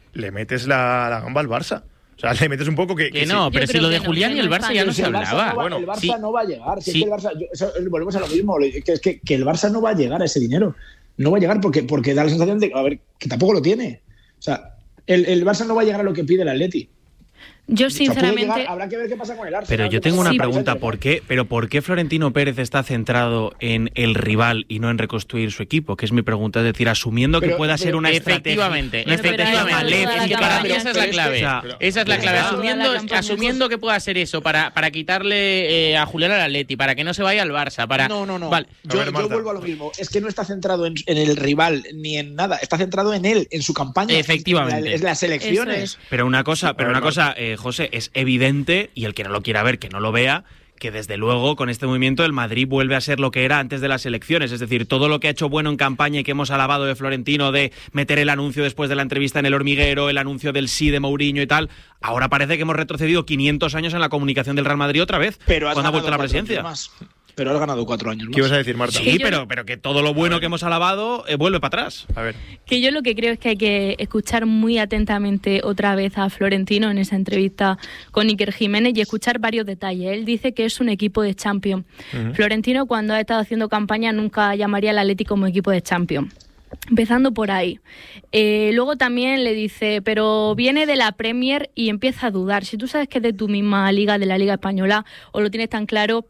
le metes la, la gamba al Barça. O sea, le metes un poco que... Que, que no, sí. Pero si lo de Julián y el Barça ya no se hablaba. No va, bueno, el Barça sí. no va a llegar. Si sí. es que el Barça, yo, eso, volvemos a lo mismo, que es que, que el Barça no va a llegar a ese dinero. No va a llegar porque, porque da la sensación de, a ver, que tampoco lo tiene. O sea, el, el Barça no va a llegar a lo que pide el Atleti. Yo sinceramente... O sea, llegar, habrá que ver qué pasa con el Arsenal. Pero yo tengo una sí, pregunta, ¿por qué, pero ¿por qué Florentino Pérez está centrado en el rival y no en reconstruir su equipo? Que es mi pregunta, es decir, asumiendo pero, que pueda pero, ser una efectivamente, estrategia, una estrategia maléfica. Esa es la clave. O sea, esa es la clave. Asumiendo, asumiendo que pueda ser eso para, para quitarle eh, a Julián al Atleti, para que no se vaya al Barça, para. No, no, no. Vale. Yo, ver, yo vuelvo a lo mismo. Es que no está centrado en, en el rival ni en nada. Está centrado en él, en su campaña. Efectivamente. Es, la, es las elecciones. Es. Pero una cosa, pero una cosa, eh, José, es evidente, y el que no lo quiera ver, que no lo vea, que desde luego con este movimiento el Madrid vuelve a ser lo que era antes de las elecciones. Es decir, todo lo que ha hecho bueno en campaña y que hemos alabado de Florentino, de meter el anuncio después de la entrevista en El Hormiguero, el anuncio del sí de Mourinho y tal, ahora parece que hemos retrocedido quinientos años en la comunicación del Real Madrid otra vez, pero cuando ha vuelto a la presidencia. Pero has ganado cuatro años más. ¿Qué ibas a decir, Marta? Sí, pero, pero que todo lo bueno que hemos alabado eh, vuelve para atrás. A ver. Que yo lo que creo es que hay que escuchar muy atentamente otra vez a Florentino en esa entrevista con Iker Jiménez y escuchar varios detalles. Él dice que es un equipo de Champions. Uh-huh. Florentino, cuando ha estado haciendo campaña, nunca llamaría al Atlético como equipo de Champions. Empezando por ahí. Eh, luego también le dice, pero viene de la Premier y empieza a dudar. Si tú sabes que es de tu misma liga, de la Liga Española, o lo tienes tan claro,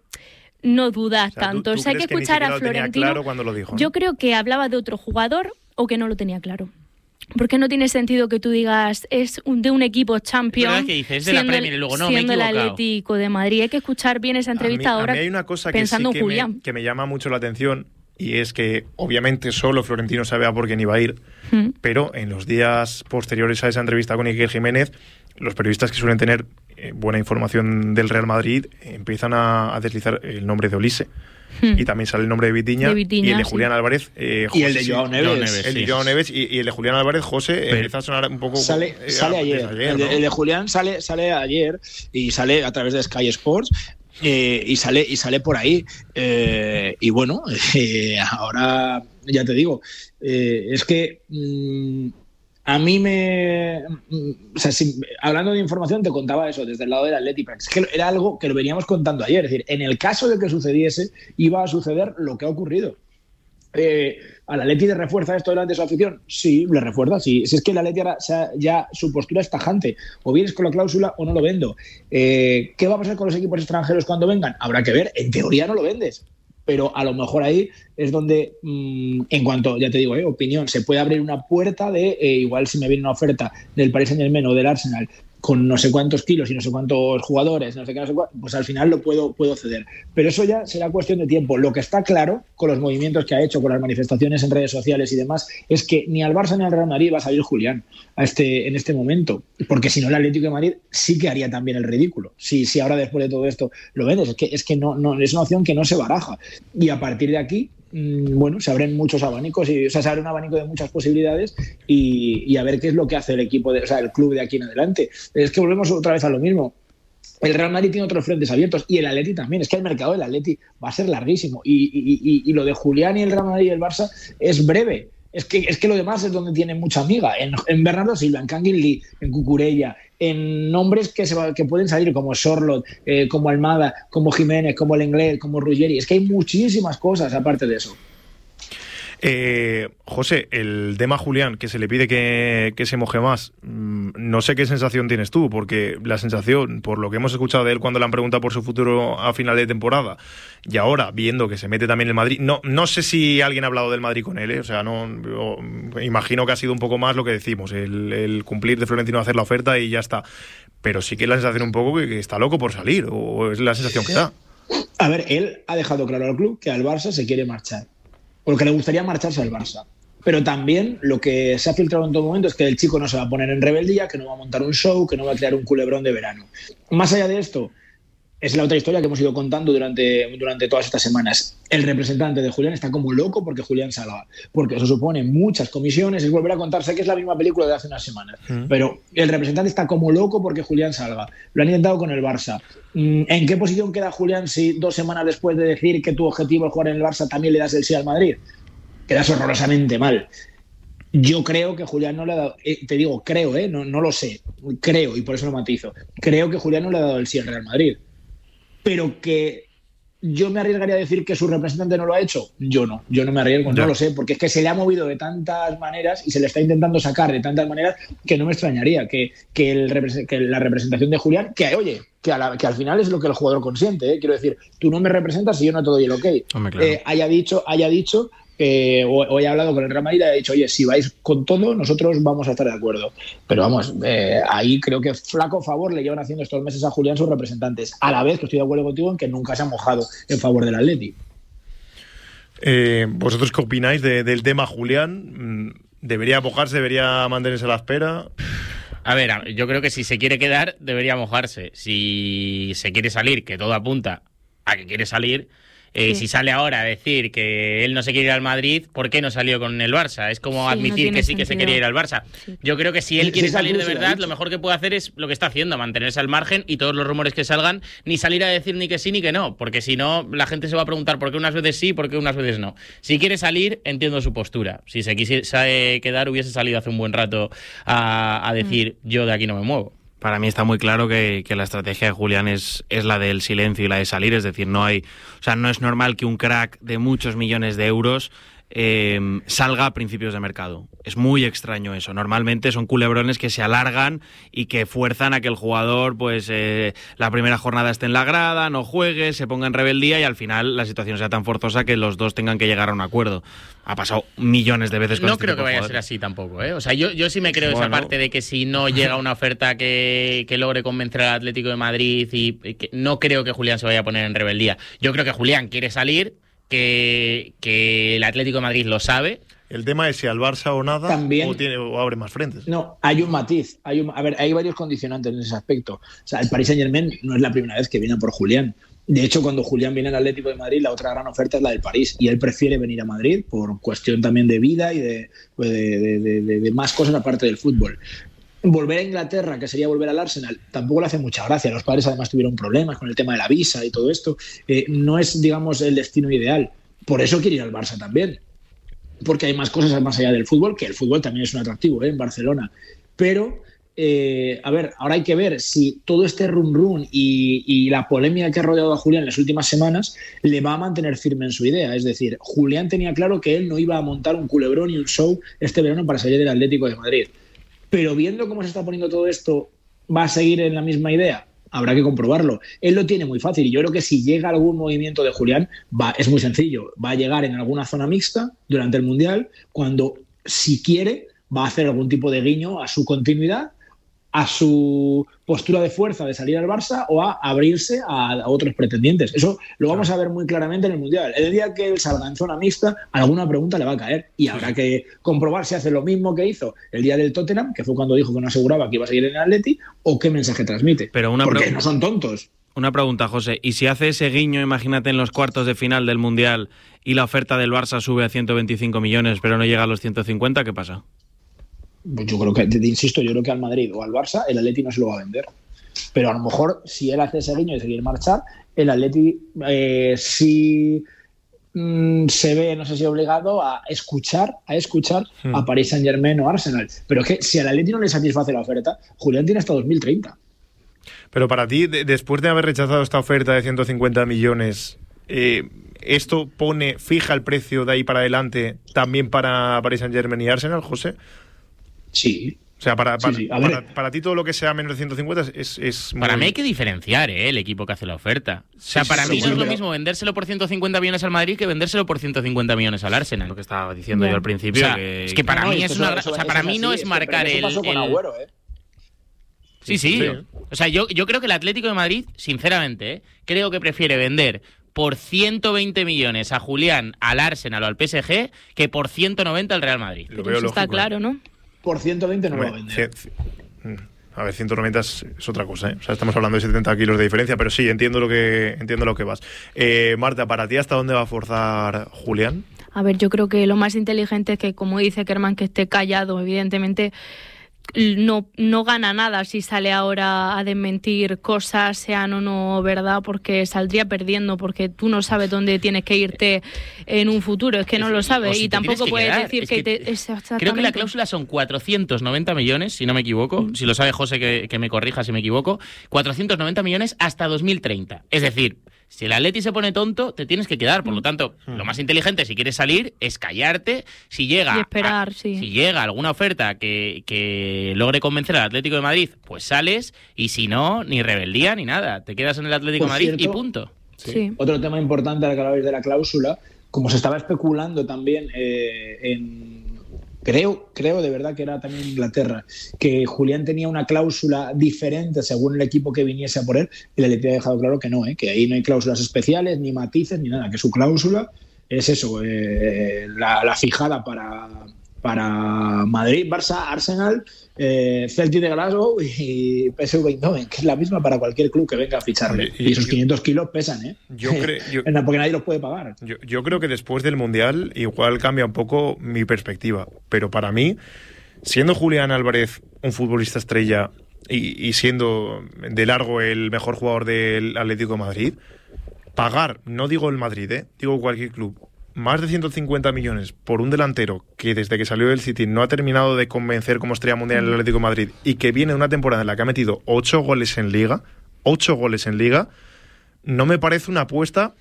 no dudas o sea, tanto. ¿tú, tú o sea, hay que escuchar a Florentino. Claro cuando lo dijo, ¿no? Yo creo que hablaba de otro jugador o que no lo tenía claro. Porque no tiene sentido que tú digas es un, de un equipo champion que dices, de la Premier, y luego, no, siendo me el he equivocado. Atlético de Madrid. Hay que escuchar bien esa entrevista a mí, ahora a mí hay una cosa pensando que sí en que Julián. Me, que me llama mucho la atención, y es que obviamente solo Florentino sabe a por quién iba a ir, mm. pero en los días posteriores a esa entrevista con Iker Jiménez, los periodistas que suelen tener eh, buena información del Real Madrid eh, empiezan a, a deslizar el nombre de Olise. Hmm. Y también sale el nombre de Vitiña, de Vitiña y el de sí. Julián Álvarez. Eh, José, y el de Joao sí, Neves. Neves. El de Joao Neves y, y el de Julián Álvarez, José, Pero, empieza a sonar un poco. Sale, eh, sale ayer. ayer el, de, ¿no? el de Julián sale, sale ayer y sale a través de Sky Sports. Eh, y sale y sale por ahí. Eh, y bueno, eh, ahora ya te digo, eh, es que. Mmm, A mí me... O sea, si, hablando de información, te contaba eso desde el lado del Atleti, pero es que era algo que lo veníamos contando ayer. Es decir, en el caso de que sucediese, iba a suceder lo que ha ocurrido. Eh, ¿Al Atleti le refuerza esto delante de su afición? Sí, le refuerza, sí. Si es que el Atleti ahora, o sea, ya su postura es tajante. O vienes con la cláusula o no lo vendo. Eh, ¿Qué va a pasar con los equipos extranjeros cuando vengan? Habrá que ver. En teoría no lo vendes. Pero a lo mejor ahí es donde, mmm, en cuanto, ya te digo, eh, opinión, se puede abrir una puerta de, eh, igual si me viene una oferta del Paris Saint-Germain o del Arsenal con no sé cuántos kilos y no sé cuántos jugadores, no sé qué, no sé cuántos, pues al final lo puedo, puedo ceder. Pero eso ya será cuestión de tiempo. Lo que está claro, con los movimientos que ha hecho, con las manifestaciones en redes sociales y demás, es que ni al Barça ni al Real Madrid va a salir Julián a este, en este momento. Porque si no, el Atlético de Madrid sí que haría también el ridículo. Si, si ahora después de todo esto lo vendes, es que, es que no, no, es una opción que no se baraja. Y a partir de aquí, bueno, se abren muchos abanicos, y, o sea, se abre un abanico de muchas posibilidades y, y a ver qué es lo que hace el equipo, de, o sea, el club de aquí en adelante. Es que volvemos otra vez a lo mismo. El Real Madrid tiene otros frentes abiertos y el Atleti también. Es que el mercado del Atleti va a ser larguísimo y, y, y, y lo de Julián y el Real Madrid y el Barça es breve. Es que, es que lo demás es donde tiene mucha amiga. En, en Bernardo Silva, en Kangin Lee, en Cucurella, en nombres que, se va, que pueden salir como Sorloth, eh, como Almada, como Jiménez, como Lenglet, como Ruggeri. Es que hay muchísimas cosas aparte de eso. Eh, José, el Dema Julián, que se le pide que, que se moje más, no sé qué sensación tienes tú, porque la sensación, por lo que hemos escuchado de él cuando le han preguntado por su futuro a final de temporada, y ahora viendo que se mete también el Madrid, no, no sé si alguien ha hablado del Madrid con él, ¿eh? O sea, no, imagino que ha sido un poco más lo que decimos, el, el cumplir de Florentino, hacer la oferta y ya está, pero sí que es la sensación un poco que, que está loco por salir, o es la sensación que da. A ver, él ha dejado claro al club que al Barça se quiere marchar, porque le gustaría marcharse al Barça. Pero también lo que se ha filtrado en todo momento es que el chico no se va a poner en rebeldía, que no va a montar un show, que no va a crear un culebrón de verano. Más allá de esto, es la otra historia que hemos ido contando durante, durante todas estas semanas. El representante de Julián está como loco porque Julián salga, porque eso supone muchas comisiones, es volver a contarse que es la misma película de hace unas semanas. Mm. Pero el representante está como loco porque Julián salga. Lo han intentado con el Barça. ¿En qué posición queda Julián si dos semanas después de decir que tu objetivo es jugar en el Barça también le das el sí al Madrid? Quedas horrorosamente mal. Yo creo que Julián no le ha dado, eh, te digo, creo, eh, no, no lo sé, creo, y por eso lo matizo, creo que Julián no le ha dado el sí al Real Madrid, pero que yo me arriesgaría a decir que su representante no lo ha hecho, yo no, yo no me arriesgo, ya. No lo sé, porque es que se le ha movido de tantas maneras y se le está intentando sacar de tantas maneras que no me extrañaría que, que, el, que la representación de Julián, que oye, que, a la, que al final es lo que el jugador consiente, ¿eh? Quiero decir, tú no me representas y yo no te doy el ok, Hombre, claro. eh, haya dicho, haya dicho Eh, o, o he hablado con el Real Madrid y he dicho, oye, si vais con todo, nosotros vamos a estar de acuerdo. Pero vamos, eh, ahí creo que flaco favor le llevan haciendo estos meses a Julián sus representantes, a la vez que estoy de acuerdo contigo en que nunca se han mojado en favor del Atleti. Eh, ¿Vosotros qué opináis de, del tema Julián? ¿Debería mojarse? ¿Debería mantenerse a la espera? A ver, yo creo que si se quiere quedar, debería mojarse. Si se quiere salir, que todo apunta a que quiere salir... Eh, sí. Si sale ahora a decir que él no se quiere ir al Madrid, ¿por qué no salió con el Barça? Es como sí, admitir no que sí sentido. que se quería ir al Barça. Sí. Yo creo que si él quiere salir de verdad, lo mejor que puede hacer es lo que está haciendo, mantenerse al margen y todos los rumores que salgan, ni salir a decir ni que sí ni que no, porque si no, la gente se va a preguntar por qué unas veces sí, por qué unas veces no. Si quiere salir, entiendo su postura. Si se quisiese quedar, hubiese salido hace un buen rato a, a decir, mm. yo de aquí no me muevo. Para mí está muy claro que, que la estrategia de Julián es, es la del silencio y la de salir, es decir, no hay, o sea, no es normal que un crack de muchos millones de euros eh, salga a principios de mercado. Es muy extraño eso. Normalmente son culebrones que se alargan y que fuerzan a que el jugador, pues, eh, la primera jornada esté en la grada, no juegue, se ponga en rebeldía y al final la situación sea tan forzosa que los dos tengan que llegar a un acuerdo. Ha pasado millones de veces con No este creo tipo que vaya de a ser así tampoco, ¿eh? O sea, yo, yo sí me creo bueno. esa parte de que si no llega una oferta que, que logre convencer al Atlético de Madrid y, y que no creo que Julián se vaya a poner en rebeldía. Yo creo que Julián quiere salir, que, que el Atlético de Madrid lo sabe. El tema es si al Barça o nada También, o, tiene, o abre más frentes. No, hay un matiz. Hay un, a ver, hay varios condicionantes en ese aspecto. O sea, el Paris Saint-Germain no es la primera vez que viene por Julián. De hecho, cuando Julián viene al Atlético de Madrid, la otra gran oferta es la del París. Y él prefiere venir a Madrid por cuestión también de vida y de, de, de, de, de, de más cosas aparte del fútbol. Volver a Inglaterra, que sería volver al Arsenal, tampoco le hace mucha gracia. Los padres además tuvieron problemas con el tema de la visa y todo esto. Eh, no es, digamos, el destino ideal. Por eso quiere ir al Barça también. Porque hay más cosas más allá del fútbol, que el fútbol también es un atractivo, ¿eh? En Barcelona. Pero, eh, a ver, ahora hay que ver si todo este run run y, y la polémica que ha rodeado a Julián en las últimas semanas le va a mantener firme en su idea. Es decir, Julián tenía claro que él no iba a montar un culebrón y un show este verano para salir del Atlético de Madrid. Pero viendo cómo se está poniendo todo esto, ¿va a seguir en la misma idea? Habrá que comprobarlo. Él lo tiene muy fácil y yo creo que si llega algún movimiento de Julián, va, es muy sencillo. Va a llegar en alguna zona mixta durante el Mundial, cuando, si quiere, va a hacer algún tipo de guiño a su continuidad, a su postura de fuerza de salir al Barça o a abrirse a, a otros pretendientes. Eso lo vamos a ver muy claramente en el Mundial. El día que él salga en zona mixta, alguna pregunta le va a caer y habrá que comprobar si hace lo mismo que hizo el día del Tottenham, que fue cuando dijo que no aseguraba que iba a seguir en el Atleti, o qué mensaje transmite. Pero una Porque pre- no son tontos. Una pregunta, José. ¿Y si hace ese guiño, imagínate, en los cuartos de final del Mundial y la oferta del Barça sube a ciento veinticinco millones pero no llega a los ciento cincuenta, qué pasa? Pues yo creo que, te insisto, yo creo que al Madrid o al Barça el Atleti no se lo va a vender. Pero a lo mejor, si él hace ese guiño de seguir marchar, el Atleti eh, sí mmm, se ve, no sé si obligado a escuchar a escuchar hmm. a Paris Saint-Germain o Arsenal. Pero es que si al Atleti no le satisface la oferta, Julián tiene hasta dos mil treinta. Pero para ti, de, después de haber rechazado esta oferta de ciento cincuenta millones, eh, ¿esto pone, fija el precio de ahí para adelante también para Paris Saint-Germain y Arsenal, José? Sí. O sea, para, para, sí, sí. para, para ti todo lo que sea menos de ciento cincuenta es... es muy... Para mí hay que diferenciar, ¿eh? El equipo que hace la oferta. O sea, sí, para sí, mí sí, no es lo mismo vendérselo por ciento cincuenta millones al Madrid que vendérselo por ciento cincuenta millones al Arsenal. Lo que estaba diciendo yeah. yo al principio. O sea, que... es que para no, mí es eso, una... eso, o sea, para mí así, no es marcar eso el... pasó con el... Agüero, ¿eh? Sí, sí, sí. O sea, yo, yo creo que el Atlético de Madrid, sinceramente, ¿eh? creo que prefiere vender por ciento veinte millones a Julián al Arsenal o al P S G que por ciento noventa al Real Madrid. Pero eso está claro, ¿no? Por ciento veinte no lo va a vender. A ver, ciento noventa es, es otra cosa, ¿eh? O sea, estamos hablando de setenta kilos de diferencia, pero sí, entiendo lo que entiendo lo que vas. Eh, Marta, ¿para ti hasta dónde va a forzar Julián? A ver, yo creo que lo más inteligente es que, como dice Kerman, que esté callado, evidentemente, no, no gana nada si sale ahora a desmentir cosas, sean o no verdad, porque saldría perdiendo, porque tú no sabes dónde tienes que irte en un futuro, es que no lo sabes, si y tampoco puedes quedar. decir Es que, que te, exactamente. Creo que la cláusula son cuatrocientos noventa millones, si no me equivoco, mm. si lo sabe José que, que me corrija si me equivoco, cuatrocientos noventa millones hasta dos mil treinta, es decir, si el Atleti se pone tonto, te tienes que quedar. Por lo tanto, mm. lo más inteligente si quieres salir es callarte. Si llega, y esperar, a, sí. si llega alguna oferta que, que logre convencer al Atlético de Madrid, pues sales. Y si no, ni rebeldía ni nada. Te quedas en el Atlético de Madrid cierto, y punto. Sí. Sí. Otro tema importante al que hablabais de la cláusula, como se estaba especulando también eh, en... Creo, creo de verdad que era también en Inglaterra, que Julián tenía una cláusula diferente según el equipo que viniese a por él, y el Atleti ha dejado claro que no, ¿eh? Que ahí no hay cláusulas especiales, ni matices, ni nada, que su cláusula es eso, eh, la, la fijada para, para Madrid, Barça, Arsenal, eh, Celtic de Glasgow y P S V Eindhoven, que es la misma para cualquier club que venga a ficharle. Y, y esos yo, quinientos kilos pesan, ¿eh? Yo creo, yo, porque nadie los puede pagar. Yo, yo creo que después del Mundial igual cambia un poco mi perspectiva, pero para mí, siendo Julián Álvarez un futbolista estrella y, y siendo de largo el mejor jugador del Atlético de Madrid, pagar, no digo el Madrid, ¿eh? Digo cualquier club, más de ciento cincuenta millones por un delantero que desde que salió del City no ha terminado de convencer como estrella mundial en el Atlético de Madrid y que viene de una temporada en la que ha metido ocho goles en Liga, ocho goles en Liga, no me parece una apuesta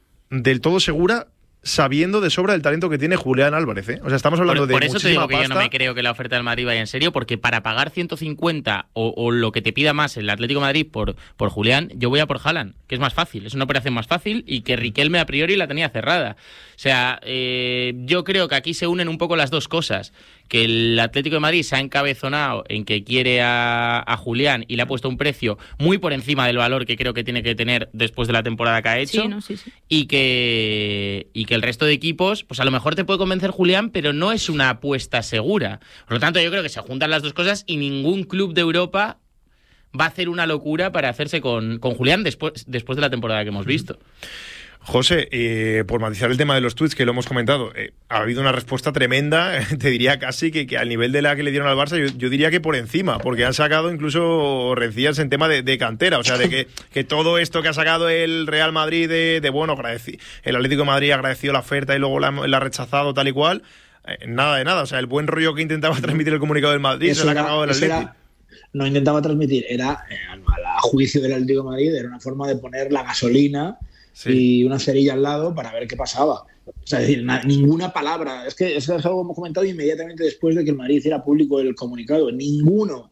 del todo segura, sabiendo de sobra el talento que tiene Julián Álvarez, ¿eh? O sea, estamos hablando por, de por eso te digo pasta. Que yo no me creo que la oferta del Madrid vaya en serio, porque para pagar ciento cincuenta o, o lo que te pida más el Atlético de Madrid por, por Julián, yo voy a por Haaland, que es más fácil, es una operación más fácil y que Riquelme a priori la tenía cerrada. O sea, eh, yo creo que aquí se unen un poco las dos cosas, que el Atlético de Madrid se ha encabezonado en que quiere a, a Julián y le ha puesto un precio muy por encima del valor que creo que tiene que tener después de la temporada que ha hecho, sí, no, sí, sí. y que y que el resto de equipos, pues a lo mejor te puede convencer Julián, pero no es una apuesta segura. Por lo tanto, yo creo que se juntan las dos cosas y ningún club de Europa va a hacer una locura para hacerse con, con Julián después, después de la temporada que hemos visto. José, eh, por matizar el tema de los tweets que lo hemos comentado, eh, ha habido una respuesta tremenda, te diría casi que, que al nivel de la que le dieron al Barça, yo, yo diría que por encima, porque han sacado incluso rencillas en tema de, de cantera, o sea, de que, que todo esto que ha sacado el Real Madrid, de, de bueno, agradeci- el Atlético de Madrid agradeció la oferta y luego la, la ha rechazado tal y cual, eh, nada de nada, o sea, el buen rollo que intentaba transmitir el comunicado del Madrid eso se lo ha cargado del Atlético. Era, no intentaba transmitir, era, eh, a juicio del Atlético de Madrid, era una forma de poner la gasolina sí. y una cerilla al lado para ver qué pasaba. O sea, es decir, na, ninguna palabra. Es que eso es algo que hemos comentado inmediatamente después de que el Madrid hiciera público el comunicado. Ninguno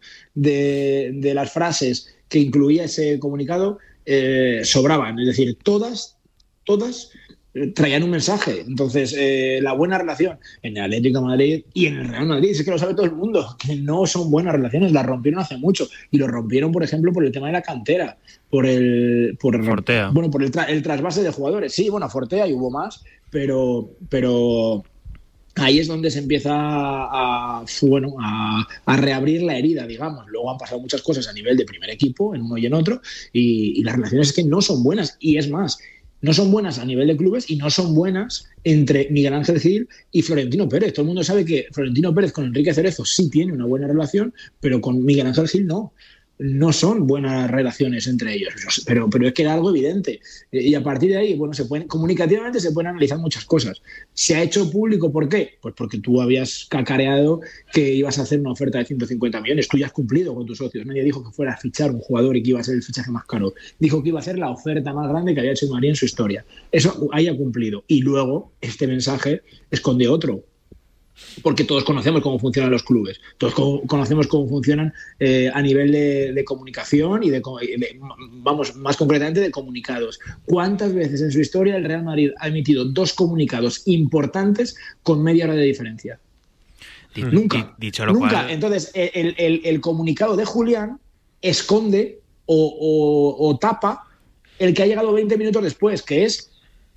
de, de las frases que incluía ese comunicado eh, sobraban. Es decir, todas, todas eh, traían un mensaje. Entonces, eh, la buena relación en el Atlético de Madrid y en el Real Madrid, es que lo sabe todo el mundo, que no son buenas relaciones, las rompieron hace mucho. Y lo rompieron, por ejemplo, por el tema de la cantera. Por el por Fortea. Bueno, por el, tra- el trasvase de jugadores. Sí, bueno, Fortea y hubo más, pero pero ahí es donde se empieza a, bueno, a, a reabrir la herida, digamos. Luego han pasado muchas cosas a nivel de primer equipo, en uno y en otro, y, y las relaciones es que no son buenas. Y es más, no son buenas a nivel de clubes y no son buenas entre Miguel Ángel Gil y Florentino Pérez. Todo el mundo sabe que Florentino Pérez con Enrique Cerezo sí tiene una buena relación, pero con Miguel Ángel Gil no. No son buenas relaciones entre ellos, pero, pero es que era algo evidente. Y a partir de ahí, bueno, se pueden, comunicativamente se pueden analizar muchas cosas. ¿Se ha hecho público por qué? Pues porque tú habías cacareado que ibas a hacer una oferta de ciento cincuenta millones. Tú ya has cumplido con tus socios. Nadie dijo que fuera a fichar un jugador y que iba a ser el fichaje más caro. Dijo que iba a ser la oferta más grande que había hecho el Madrid en su historia. Eso haya cumplido. Y luego este mensaje esconde otro. Porque todos conocemos cómo funcionan los clubes, todos co- conocemos cómo funcionan eh, a nivel de, de comunicación y de, de, vamos, más concretamente de comunicados. ¿Cuántas veces en su historia el Real Madrid ha emitido dos comunicados importantes con media hora de diferencia? D- nunca, d- dicho lo nunca. cual... Entonces, el, el, el comunicado de Julián esconde o, o, o tapa el que ha llegado veinte minutos después, que es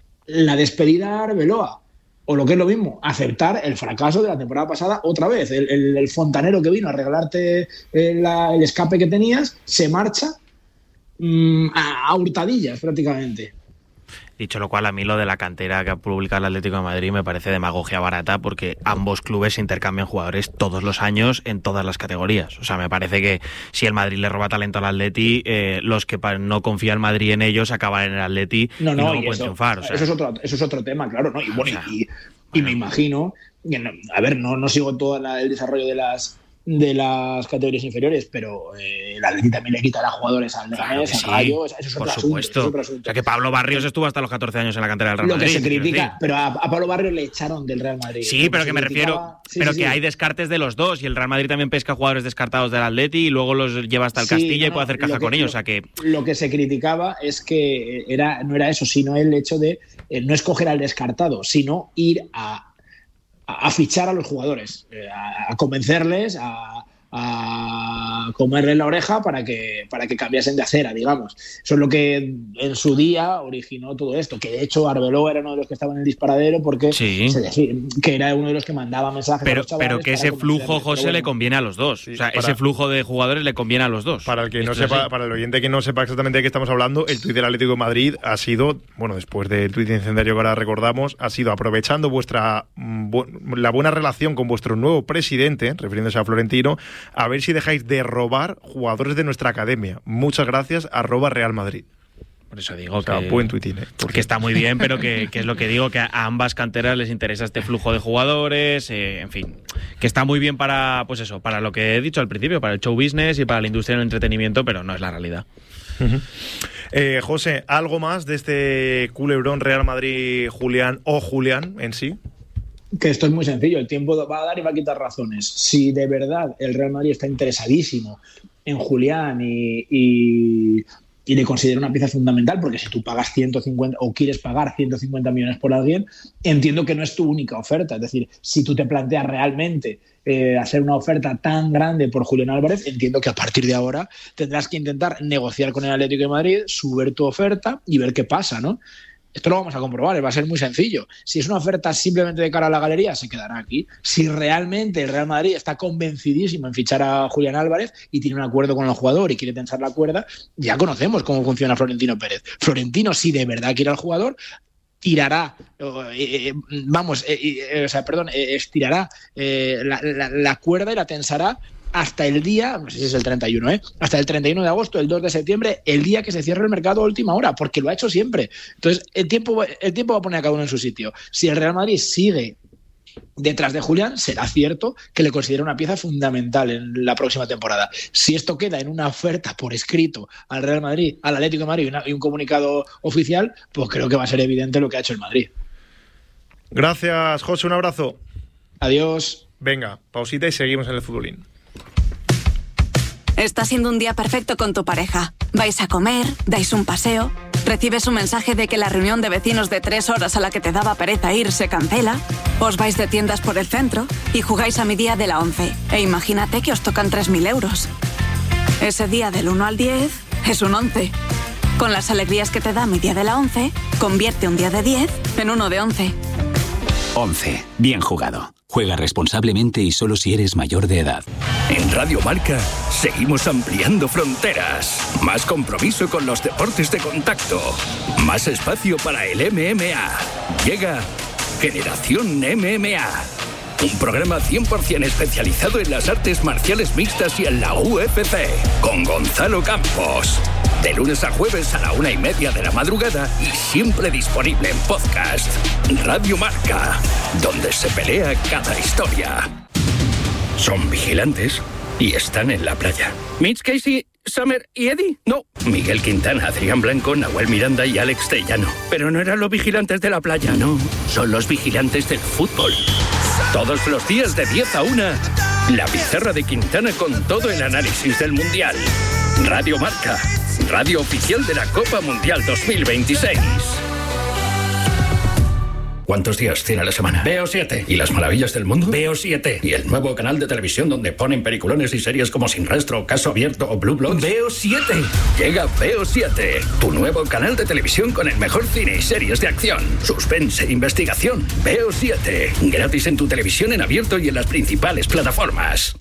la despedida a Arbeloa. O lo que es lo mismo, aceptar el fracaso de la temporada pasada otra vez. El, el, el fontanero que vino a regalarte el, la, el escape que tenías se marcha mmm, a, a hurtadillas prácticamente. Dicho lo cual, a mí lo de la cantera que ha publicado el Atlético de Madrid me parece demagogia barata, porque ambos clubes intercambian jugadores todos los años en todas las categorías. O sea, me parece que si el Madrid le roba talento al Atleti, eh, los que no confía el Madrid en ellos acaban en el Atleti no, no, y no y pueden eso, triunfar. O sea. eso, es otro, eso es otro tema, claro, ¿no? Y bueno, o sea, y, y me imagino, a ver, no, no sigo todo la, el desarrollo de las de las categorías inferiores, pero eh, el Atleti también le quitará jugadores al Leganés, al Rayo, eso es por otro supuesto. asunto, es otro O sea, que Pablo Barrios estuvo hasta los catorce años en la cantera del Real Lo Madrid. que se critica, pero a, a Pablo Barrios le echaron del Real Madrid. Sí, pero que me refiero, sí, pero sí, que sí. hay descartes de los dos, y el Real Madrid también pesca jugadores descartados del Atleti y luego los lleva hasta el sí, Castilla no, y puede hacer caja que, con ellos. Lo, o sea que lo que se criticaba es que era no era eso, sino el hecho de eh, no escoger al descartado, sino ir a, a, a fichar a los jugadores, eh, a, a convencerles, a a comerle la oreja para que para que cambiasen de acera, digamos. Eso es lo que en su día originó todo esto, que de hecho Arbeloa era uno de los que estaba en el disparadero porque sí. se decía que era uno de los que mandaba mensajes pero, a los chavales. Pero que ese flujo, José, bueno. le conviene a los dos. Sí, o sea, para, ese flujo de jugadores le conviene a los dos. Para el que no sepa, así. para el oyente que no sepa exactamente de qué estamos hablando, el tuit del Atlético de Madrid ha sido, bueno, después del tuit incendiario que ahora recordamos, ha sido aprovechando vuestra bu- la buena relación con vuestro nuevo presidente, refiriéndose a Florentino, a ver si dejáis de robar jugadores de nuestra academia. Muchas gracias, arroba Real Madrid. Por eso digo o sea, que, buen tuitín, ¿eh? que está muy bien, pero que, que es lo que digo, que a ambas canteras les interesa este flujo de jugadores, eh, en fin, que está muy bien para, pues eso, para lo que he dicho al principio, para el show business y para la industria del entretenimiento, pero no es la realidad. Uh-huh. Eh, José, ¿algo más de este culebrón Real Madrid-Julián o Julián en sí? Que esto es muy sencillo, el tiempo va a dar y va a quitar razones. Si de verdad el Real Madrid está interesadísimo en Julián y, y, y le considera una pieza fundamental, porque si tú pagas ciento cincuenta o quieres pagar ciento cincuenta millones por alguien, entiendo que no es tu única oferta. Es decir, si tú te planteas realmente eh, hacer una oferta tan grande por Julián Álvarez, entiendo que a partir de ahora tendrás que intentar negociar con el Atlético de Madrid, subir tu oferta y ver qué pasa, ¿no? Esto lo vamos a comprobar, va a ser muy sencillo. Si es una oferta simplemente de cara a la galería, se quedará aquí. Si realmente el Real Madrid está convencidísimo en fichar a Julián Álvarez y tiene un acuerdo con el jugador y quiere tensar la cuerda, ya conocemos cómo funciona Florentino Pérez. Florentino, si de verdad quiere al jugador, tirará, eh, vamos, eh, eh, o sea, perdón, eh, estirará eh, la, la, la cuerda y la tensará hasta el día, no sé si es el treinta y uno, ¿eh? hasta el treinta y uno de agosto, el dos de septiembre, el día que se cierre el mercado a última hora, porque lo ha hecho siempre. Entonces, el tiempo, el tiempo va a poner a cada uno en su sitio. Si el Real Madrid sigue detrás de Julián, será cierto que le considera una pieza fundamental en la próxima temporada. Si esto queda en una oferta por escrito al Real Madrid, al Atlético de Madrid y, una, y un comunicado oficial, pues creo que va a ser evidente lo que ha hecho el Madrid. Gracias, José, un abrazo. Adiós. Venga, pausita y seguimos en el futbolín. Está siendo un día perfecto con tu pareja. Vais a comer, dais un paseo, recibes un mensaje de que la reunión de vecinos de tres horas a la que te daba pereza ir se cancela, os vais de tiendas por el centro y jugáis a mi día de la once. E imagínate que os tocan tres mil euros. Ese día del uno al diez es un once. Con las alegrías que te da mi día de la once, convierte un día de diez en uno de once. once. Bien jugado. Juega responsablemente y solo si eres mayor de edad. En Radio Marca seguimos ampliando fronteras. Más compromiso con los deportes de contacto. Más espacio para el M M A. Llega Generación M M A. Un programa cien por ciento especializado en las artes marciales mixtas y en la U F C. Con Gonzalo Campos. De lunes a jueves a la una y media de la madrugada y siempre disponible en podcast. Radio Marca, donde se pelea cada historia. Son vigilantes y están en la playa. Mitch Casey, Summer y Eddie. No, Miguel Quintana, Adrián Blanco, Nahuel Miranda y Alex Tellano. Pero no eran los vigilantes de la playa, no. Son los vigilantes del fútbol. Todos los días de diez a una, la pizarra de Quintana con todo el análisis del Mundial. Radio Marca, radio oficial de la Copa Mundial dos mil veintiséis. ¿Cuántos días tiene la semana? Veo siete. ¿Y las maravillas del mundo? Veo siete. ¿Y el nuevo canal de televisión donde ponen peliculones y series como Sin Rastro, Caso Abierto o Blue Bloods? Veo siete. Llega Veo siete, tu nuevo canal de televisión con el mejor cine y series de acción, suspense e investigación. Veo siete. Gratis en tu televisión en abierto y en las principales plataformas.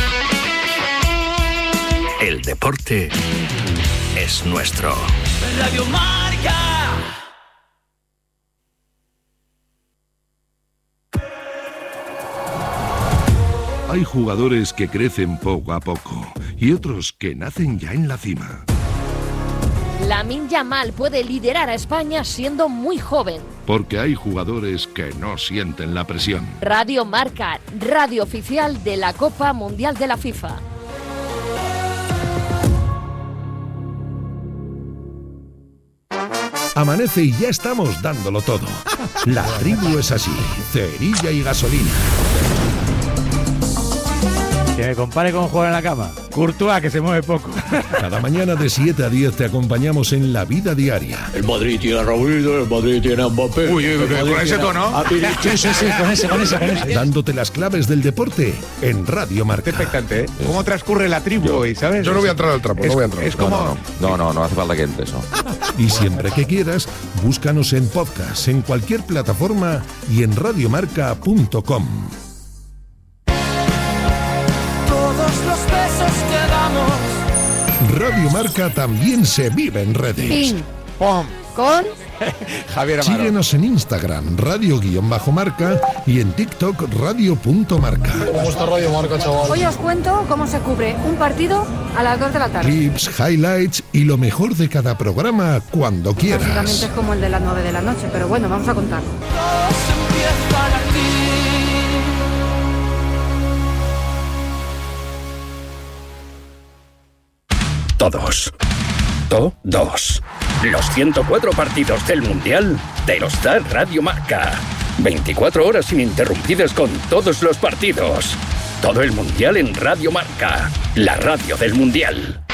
El deporte es nuestro. Radio Marca. Hay jugadores que crecen poco a poco y otros que nacen ya en la cima. Lamine Yamal puede liderar a España siendo muy joven. Porque hay jugadores que no sienten la presión. Radio Marca, radio oficial de la Copa Mundial de la FIFA. Amanece y ya estamos dándolo todo. La tribu es así, cerilla y gasolina. Que me compare con jugar en la cama. Courtois, que se mueve poco. Cada mañana de siete a diez te acompañamos en la vida diaria. El Madrid tiene a Raúl, el Madrid tiene a Mbappé. Uy, uy, uy, con ese tono. Sí, sí, sí, con ese, con ese, con ese. Dándote las claves del deporte en Radio Marca. Expectante, ¿eh? ¿Cómo transcurre la tribu hoy, sabes? Yo no voy a entrar al trapo, es, no voy a entrar. Es como... No, no, no, no, no hace falta que entres, no. Y siempre que quieras, búscanos en podcast, en cualquier plataforma y en radiomarca punto com. Los besos que damos. Radio Marca también se vive en redes. Ping. Pom. Con Javier Amaro. Síguenos en Instagram, radio-marca y en TikTok, radio.marca. ¿Cómo está Radio Marca, chaval? Hoy os cuento cómo se cubre un partido a las dos de la tarde. Clips, highlights y lo mejor de cada programa cuando quieras. Básicamente es como el de las nueve de la noche, pero bueno, vamos a contar. Todos. Todos. Los ciento cuatro partidos del Mundial te los da Radio Marca. veinticuatro horas ininterrumpidas con todos los partidos. Todo el Mundial en Radio Marca, la radio del Mundial.